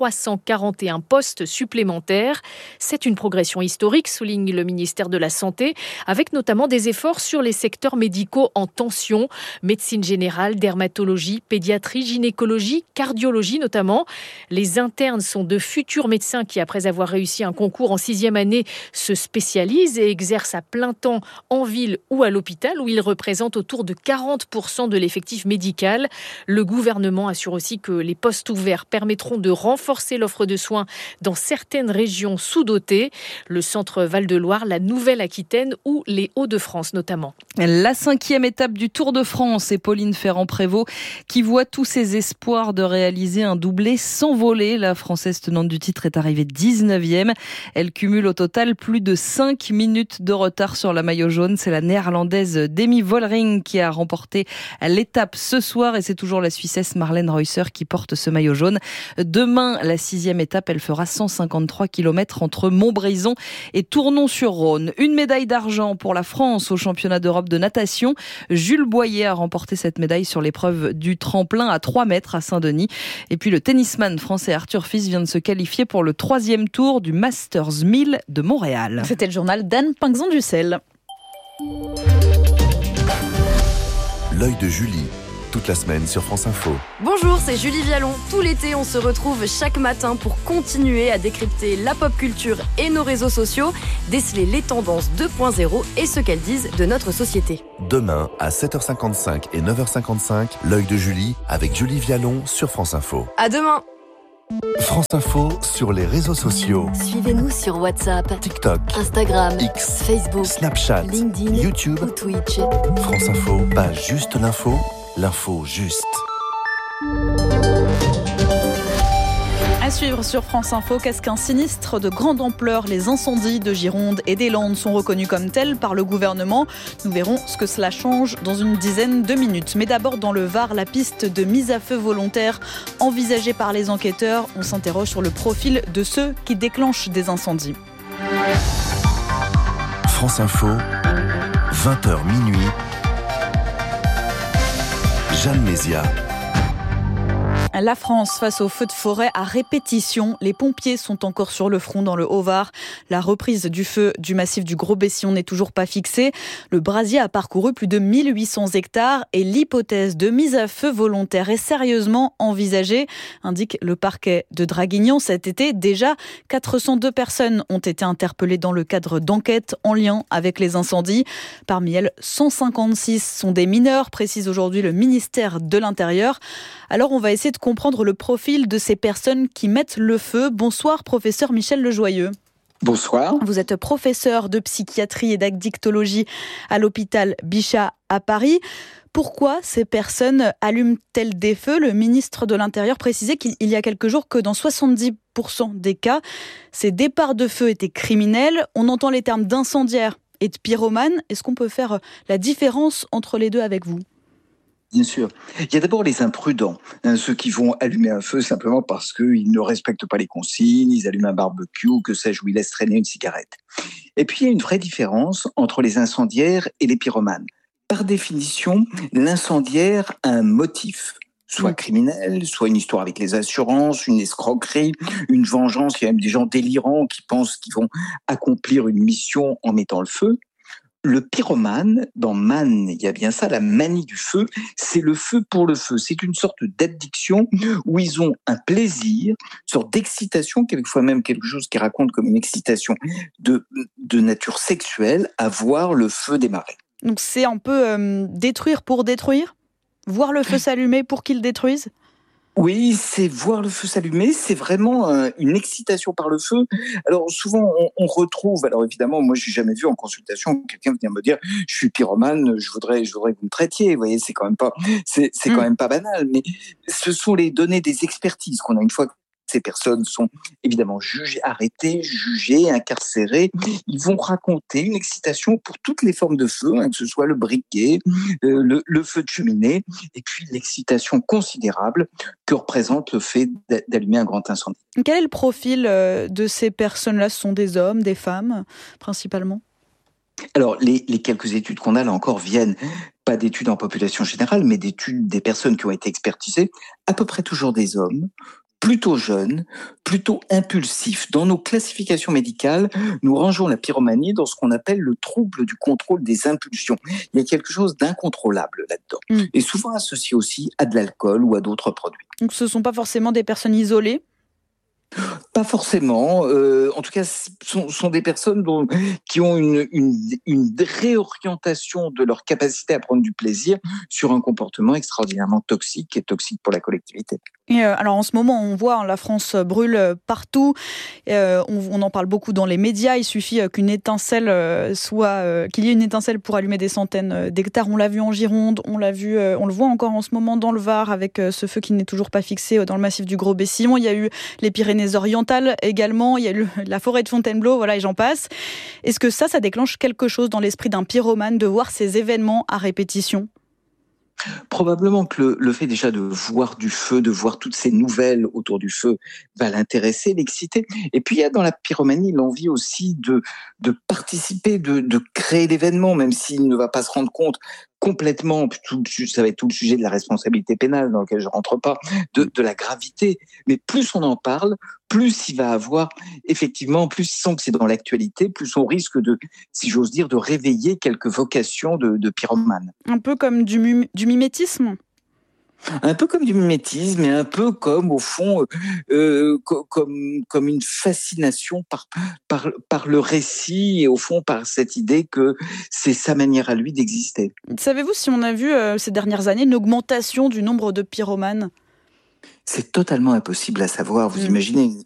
1341 postes supplémentaires. C'est une progression historique, souligne le ministère de la Santé, avec notamment des efforts sur les secteurs médicaux en tension, médecine générale, dermatologie, pédiatrie, gynécologie, cardiologie notamment. Les internes sont de futurs médecins qui, après avoir réussi un concours en 6e année, se spécialisent et exercent à plein temps en ville ou à l'hôpital. l'hôpital où ils représentent autour de 40% de l'effectif médical. Le gouvernement assure aussi que les postes ouverts permettront de renforcer l'offre de soins dans certaines régions sous-dotées, le centre Val-de-Loire, la Nouvelle-Aquitaine ou les Hauts-de-France notamment. La 5e étape du Tour de France et Pauline Ferrand-Prévot qui voit tous ses espoirs de réaliser un doublé s'envoler. La Française tenante du titre est arrivée 19e. Elle cumule au total plus de 5 minutes de retard sur la maillot jaune. C'est la Néerlandaise Demi Vollering qui a remporté l'étape ce soir et c'est toujours la Suissesse Marlène Reusser qui porte ce maillot jaune. Demain, la 6e étape, elle fera 153 km entre Montbrison et Tournon-sur-Rhône. Une médaille d'argent pour la France au championnat d'Europe de natation. Jules Boyer a remporté cette médaille sur l'épreuve du tremplin à 3 mètres à Saint-Denis. Et puis le tennisman français Arthur Fils vient de se qualifier pour le 3e tour du Masters 1000 de Montréal. C'était le journal d'Anne Pinxon-Ducel. L'œil de Julie, toute la semaine sur France Info. Bonjour, c'est Julie Vialon. Tout l'été, on se retrouve chaque matin pour continuer à décrypter la pop culture et nos réseaux sociaux, déceler les tendances 2.0 et ce qu'elles disent de notre société. Demain, à 7h55 et 9h55, l'œil de Julie avec Julie Vialon sur France Info. À demain. France Info sur les réseaux sociaux. Suivez-nous sur WhatsApp, TikTok, Instagram, X, Facebook, Snapchat, LinkedIn, YouTube ou Twitch. France Info, pas juste l'info, l'info juste. À suivre sur France Info, qu'est-ce qu'un sinistre de grande ampleur? Les incendies de Gironde et des Landes sont reconnus comme tels par le gouvernement. Nous verrons ce que cela change dans une dizaine de minutes. Mais d'abord, dans le Var, la piste de mise à feu volontaire envisagée par les enquêteurs. On s'interroge sur le profil de ceux qui déclenchent des incendies. France Info, 20h minuit. Jeanne Mézia. La France face aux feux de forêt à répétition. Les pompiers sont encore sur le front dans le Haut-Var. La reprise du feu du massif du Gros-Bession n'est toujours pas fixée. Le brasier a parcouru plus de 1800 hectares et l'hypothèse de mise à feu volontaire est sérieusement envisagée, indique le parquet de Draguignan. Cet été, déjà 402 personnes ont été interpellées dans le cadre d'enquêtes en lien avec les incendies. Parmi elles, 156 sont des mineurs, précise aujourd'hui le ministère de l'Intérieur. Alors on va essayer de comprendre le profil de ces personnes qui mettent le feu. Bonsoir, professeur Michel Lejoyeux. Bonsoir. Vous êtes professeur de psychiatrie et d'addictologie à l'hôpital Bichat à Paris. Pourquoi ces personnes allument-elles des feux? Le ministre de l'Intérieur précisait qu'il y a quelques jours que dans 70% des cas, ces départs de feu étaient criminels. On entend les termes d'incendiaire et de pyromane. Est-ce qu'on peut faire la différence entre les deux avec vous? Bien sûr. Il y a d'abord les imprudents, ceux qui vont allumer un feu simplement parce qu'ils ne respectent pas les consignes, ils allument un barbecue, que sais-je, ou ils laissent traîner une cigarette. Et puis il y a une vraie différence entre les incendiaires et les pyromanes. Par définition, l'incendiaire a un motif, soit criminel, soit une histoire avec les assurances, une escroquerie, une vengeance. Il y a même des gens délirants qui pensent qu'ils vont accomplir une mission en mettant le feu. Le pyromane, dans Man, il y a bien ça, la manie du feu, c'est le feu pour le feu. C'est une sorte d'addiction où ils ont un plaisir, une sorte d'excitation, quelquefois même quelque chose qui raconte comme une excitation de nature sexuelle à voir le feu démarrer. Donc c'est un peu détruire pour détruire? Voir le feu s'allumer pour qu'il détruise? Oui, c'est voir le feu s'allumer, c'est vraiment une excitation par le feu. Alors souvent on retrouve, alors évidemment moi j'ai jamais vu en consultation quelqu'un venir me dire je suis pyromane, je voudrais que vous me traitiez. Vous voyez, c'est quand même pas quand même pas banal, mais ce sont les données des expertises qu'on a une fois que ces personnes sont évidemment jugées, arrêtées, jugées, incarcérées. Ils vont raconter une excitation pour toutes les formes de feu, que ce soit le briquet, le feu de cheminée, et puis l'excitation considérable que représente le fait d'allumer un grand incendie. Quel est le profil de ces personnes-là? Ce sont des hommes, des femmes, principalement? Alors, les quelques études qu'on a, là encore, viennent pas d'études en population générale, mais d'études des personnes qui ont été expertisées, à peu près toujours des hommes, plutôt jeunes, plutôt impulsifs. Dans nos classifications médicales, nous rangeons la pyromanie dans ce qu'on appelle le trouble du contrôle des impulsions. Il y a quelque chose d'incontrôlable là-dedans. Et souvent associé aussi à de l'alcool ou à d'autres produits. Donc ce ne sont pas forcément des personnes isolées? Pas forcément. En tout cas, sont des personnes qui ont une réorientation de leur capacité à prendre du plaisir sur un comportement extraordinairement toxique et toxique pour la collectivité. Et alors en ce moment, on voit la France brûle partout. On en parle beaucoup dans les médias. Il suffit qu'une étincelle qu'il y ait une étincelle pour allumer des centaines d'hectares. On l'a vu en Gironde, on le voit encore en ce moment dans le Var avec ce feu qui n'est toujours pas fixé dans le massif du Gros-Bessillon. Il y a eu les Pyrénées-Orientales également. Il y a eu la forêt de Fontainebleau, voilà, et j'en passe. Est-ce que ça déclenche quelque chose dans l'esprit d'un pyromane de voir ces événements à répétition ? Probablement que le fait déjà de voir du feu, de voir toutes ces nouvelles autour du feu va l'intéresser, l'exciter. Et puis il y a dans la pyromanie l'envie aussi de participer, de créer l'événement, même s'il ne va pas se rendre compte complètement, ça va être tout le sujet de la responsabilité pénale dans lequel je rentre pas, de la gravité. Mais plus on en parle, plus il va avoir, effectivement, plus il sent que c'est dans l'actualité, plus on risque de, si j'ose dire, de réveiller quelques vocations de pyromane. Un peu comme du mimétisme ? Un peu comme du mimétisme et un peu comme, au fond, comme une fascination par le récit et, au fond, par cette idée que c'est sa manière à lui d'exister. Savez-vous si on a vu ces dernières années une augmentation du nombre de pyromanes ? C'est totalement impossible à savoir. Vous imaginez